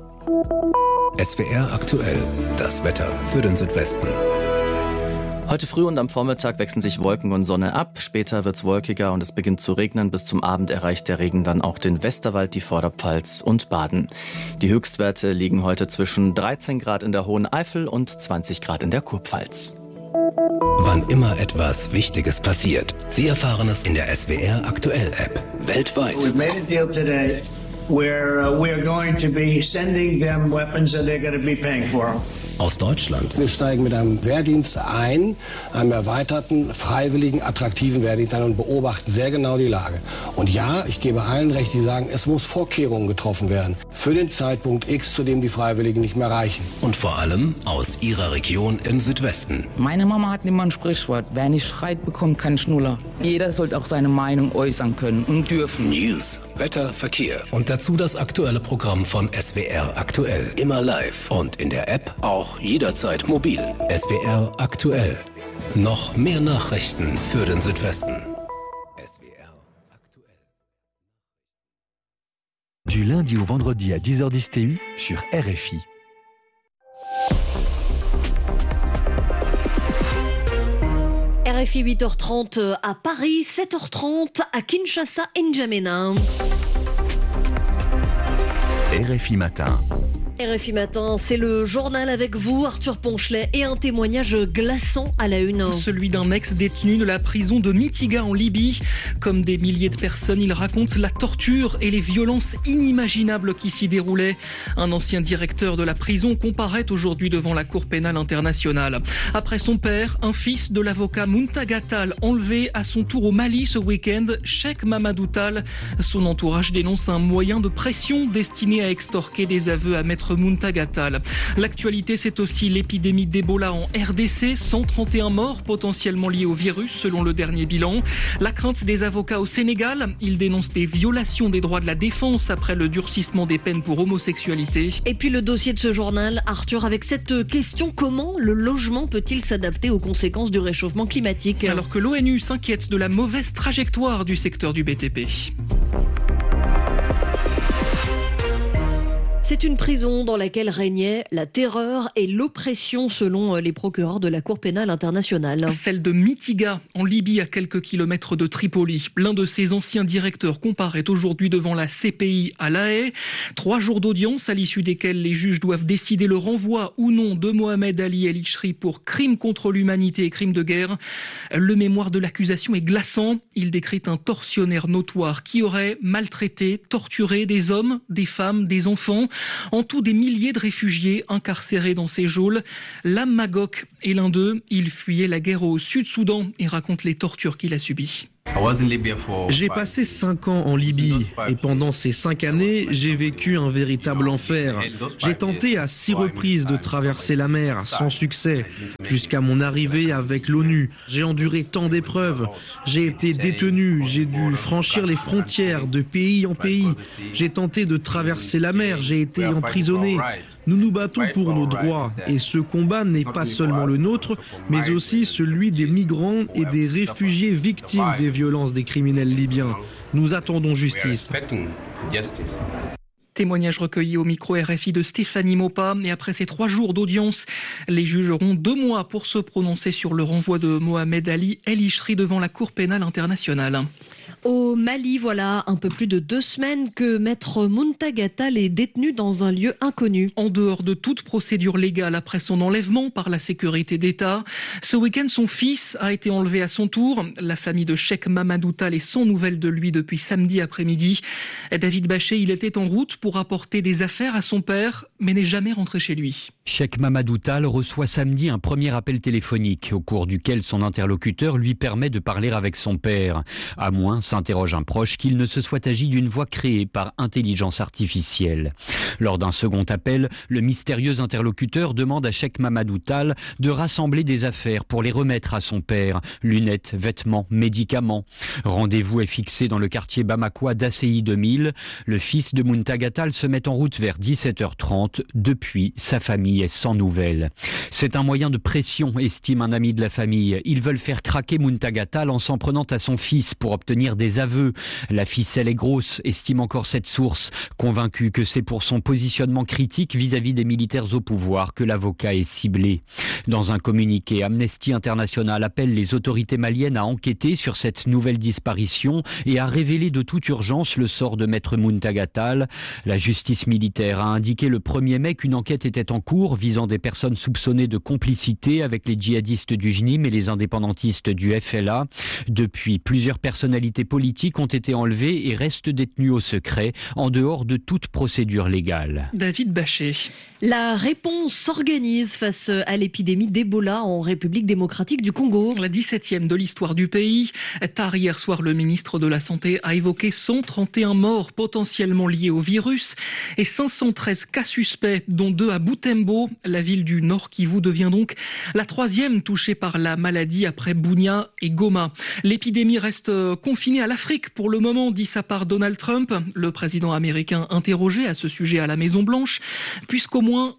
S W R aktuell, das Wetter für den Südwesten. Heute früh und am Vormittag wechseln sich Wolken und Sonne ab. Später wird's wolkiger und es beginnt zu regnen. Bis zum Abend erreicht der Regen dann auch den Westerwald, die Vorderpfalz und Baden. Die Höchstwerte liegen heute zwischen dreizehn Grad in der Hohen Eifel und zwanzig Grad in der Kurpfalz. Wann immer etwas Wichtiges passiert, Sie erfahren es in der S W R aktuell App. Weltweit. We've made a deal today where uh, we're going to be sending them weapons and they're going to be paying for them. Aus Deutschland. Wir steigen mit einem Wehrdienst ein, einem erweiterten, freiwilligen, attraktiven Wehrdienst ein und beobachten sehr genau die Lage. Und ja, ich gebe allen recht, die sagen, es muss Vorkehrungen getroffen werden für den Zeitpunkt X, zu dem die Freiwilligen nicht mehr reichen. Und vor allem aus Ihrer Region im Südwesten. Meine Mama hat immer ein Sprichwort, wer nicht schreit, bekommt keinen Schnuller. Jeder sollte auch seine Meinung äußern können und dürfen. News, Wetter, Verkehr und dazu das aktuelle Programm von S W R aktuell. Immer live und in der App auch jederzeit mobil. S W R aktuell. Noch mehr Nachrichten für den Südwesten. S W R aktuell. Du lundi au vendredi à dix heures dix T U sur R F I. R F I huit heures trente à Paris, sept heures trente à Kinshasa, N'Djamena. R F I matin. R F I Matin, c'est le journal avec vous, Arthur Ponchelet, et un témoignage glaçant à la une. Celui d'un ex-détenu de la prison de Mitiga en Libye. Comme des milliers de personnes, il raconte la torture et les violences inimaginables qui s'y déroulaient. Un ancien directeur de la prison comparaît aujourd'hui devant la Cour pénale internationale. Après son père, un fils de l'avocat Muntaga Tall, enlevé à son tour au Mali ce week-end, Cheikh Mamadou Tall. Son entourage dénonce un moyen de pression destiné à extorquer des aveux à Maître Muntaga Tall. L'actualité, c'est aussi l'épidémie d'Ebola en R D C, cent trente et un morts potentiellement liés au virus selon le dernier bilan. La crainte des avocats au Sénégal, ils dénoncent des violations des droits de la défense après le durcissement des peines pour homosexualité. Et puis le dossier de ce journal, Arthur, avec cette question, comment le logement peut-il s'adapter aux conséquences du réchauffement climatique ? Alors que l'ONU s'inquiète de la mauvaise trajectoire du secteur du B T P. C'est une prison dans laquelle régnait la terreur et l'oppression selon les procureurs de la Cour pénale internationale. Celle de Mitiga, en Libye, à quelques kilomètres de Tripoli. L'un de ses anciens directeurs comparaît aujourd'hui devant la C P I à La Haye. Trois jours d'audience à l'issue desquels les juges doivent décider le renvoi ou non de Mohamed Ali El Ishri pour crimes contre l'humanité et crimes de guerre. Le mémoire de l'accusation est glaçant. Il décrit un tortionnaire notoire qui aurait maltraité, torturé des hommes, des femmes, des enfants. En tout, des milliers de réfugiés incarcérés dans ces geôles. Lam Magok est l'un d'eux. Il fuyait la guerre au Sud-Soudan et raconte les tortures qu'il a subies. J'ai passé cinq ans en Libye et pendant ces cinq années, j'ai vécu un véritable enfer. J'ai tenté à six reprises de traverser la mer sans succès, jusqu'à mon arrivée avec l'ONU. J'ai enduré tant d'épreuves. J'ai été détenu, j'ai dû franchir les frontières de pays en pays. J'ai tenté de traverser la mer, j'ai été emprisonné. Nous nous battons pour nos droits et ce combat n'est pas seulement le nôtre, mais aussi celui des migrants et des réfugiés victimes des violences des criminels libyens. Nous attendons justice. Témoignage recueilli au micro R F I de Stéphanie Maupas. Et après ces trois jours d'audience, les juges auront deux mois pour se prononcer sur le renvoi de Mohamed Ali El Ishri devant la Cour pénale internationale. Au Mali, voilà un peu plus de deux semaines que Maître Muntaga Tall est détenu dans un lieu inconnu. En dehors de toute procédure légale après son enlèvement par la sécurité d'État, ce week-end, son fils a été enlevé à son tour. La famille de Cheikh Mamadou Tall est sans nouvelles de lui depuis samedi après-midi. David Bachet, il était en route pour apporter des affaires à son père, mais n'est jamais rentré chez lui. Cheikh Mamadou Tall reçoit samedi un premier appel téléphonique, au cours duquel son interlocuteur lui permet de parler avec son père. À moins, s'interroge un proche, qu'il ne se soit agi d'une voix créée par intelligence artificielle. Lors d'un second appel, le mystérieux interlocuteur demande à Cheikh Mamadou Tall de rassembler des affaires pour les remettre à son père. Lunettes, vêtements, médicaments. Rendez-vous est fixé dans le quartier bamakois d'A C I deux mille. Le fils de Muntaga Tall se met en route vers dix-sept heures trente. Depuis, sa famille est sans nouvelles. C'est un moyen de pression, estime un ami de la famille. Ils veulent faire craquer Muntaga Tall en s'en prenant à son fils pour obtenir des aveux. La ficelle est grosse, estime encore cette source, convaincue que c'est pour son positionnement critique vis-à-vis des militaires au pouvoir que l'avocat est ciblé. Dans un communiqué, Amnesty International appelle les autorités maliennes à enquêter sur cette nouvelle disparition et à révéler de toute urgence le sort de Maître Muntaga Tall. La justice militaire a indiqué le premier mai qu'une enquête était en cours visant des personnes soupçonnées de complicité avec les djihadistes du J N I M et les indépendantistes du F L A. Depuis, plusieurs personnalités politiques ont été enlevées et restent détenues au secret, en dehors de toute procédure légale. David Bachet. La réponse s'organise face à l'épidémie d'Ebola en République démocratique du Congo. La dix-septième de l'histoire du pays. Tard hier soir, le ministre de la Santé a évoqué cent trente et un morts potentiellement liés au virus et cinq cent treize cas suspects, dont deux à Butembo. La ville du Nord Kivu devient donc la troisième touchée par la maladie après Bunia et Goma. L'épidémie reste confinée à l'Afrique pour le moment, dit sa part Donald Trump, le président américain interrogé à ce sujet à la Maison-Blanche, puisqu'au moins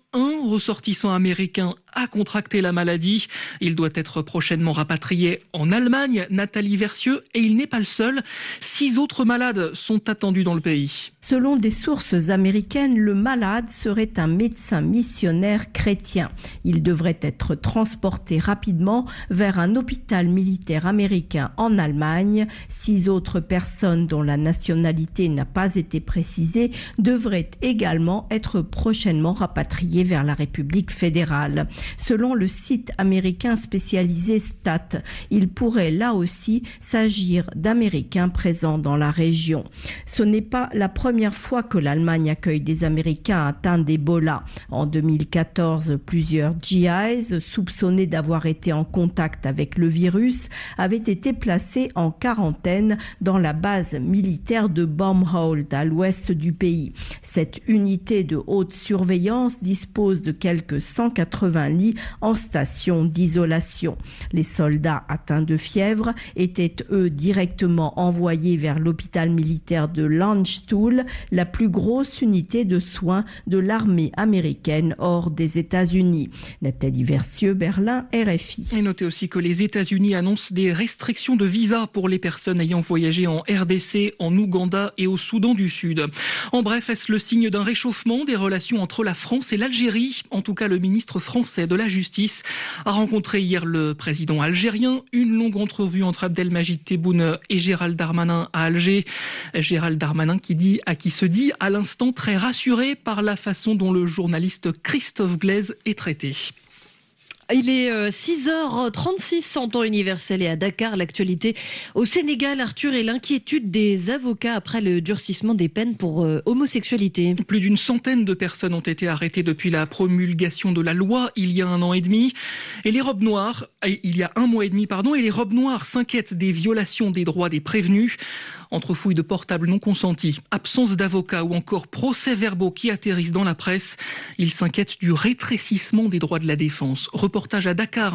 un ressortissant américain a contracté la maladie. Il doit être prochainement rapatrié en Allemagne, Nathalie Versieux, et il n'est pas le seul. Six autres malades sont attendus dans le pays. Selon des sources américaines, le malade serait un médecin missionnaire chrétien. Il devrait être transporté rapidement vers un hôpital militaire américain en Allemagne. Six autres personnes dont la nationalité n'a pas été précisée devraient également être prochainement rapatriées vers la République fédérale. Selon le site américain spécialisé Stat, il pourrait là aussi s'agir d'Américains présents dans la région. Ce n'est pas la première fois que l'Allemagne accueille des Américains atteints d'Ebola. En deux mille quatorze, plusieurs G Is soupçonnés d'avoir été en contact avec le virus avaient été placés en quarantaine dans la base militaire de Baumholdt à l'ouest du pays. Cette unité de haute surveillance dispose de quelques cent quatre-vingts lits en station d'isolation. Les soldats atteints de fièvre étaient eux directement envoyés vers l'hôpital militaire de Landstuhl, la plus grosse unité de soins de l'armée américaine hors des États-Unis. Nathalie Versieux, Berlin, R F I. Et notez aussi que les États-Unis annoncent des restrictions de visa pour les personnes ayant voyagé en R D C, en Ouganda et au Soudan du Sud. En bref, est-ce le signe d'un réchauffement des relations entre la France et l'Algérie ? En tout cas, le ministre français de la Justice a rencontré hier le président algérien. Une longue entrevue entre Abdelmajid Tebboune et Gérald Darmanin à Alger. Gérald Darmanin qui dit, à qui se dit à l'instant très rassuré par la façon dont le journaliste Christophe Glaise est traité. Il est six heures trente-six en temps universel et à Dakar, l'actualité au Sénégal, Arthur, et l'inquiétude des avocats après le durcissement des peines pour euh, homosexualité. Plus d'une centaine de personnes ont été arrêtées depuis la promulgation de la loi il y a un an et demi. Et les robes noires, il y a un mois et demi, pardon, et les robes noires s'inquiètent des violations des droits des prévenus. Entre fouilles de portables non consentis, absence d'avocats ou encore procès-verbaux qui atterrissent dans la presse, ils s'inquiètent du rétrécissement des droits de la défense. Reportage à Dakar.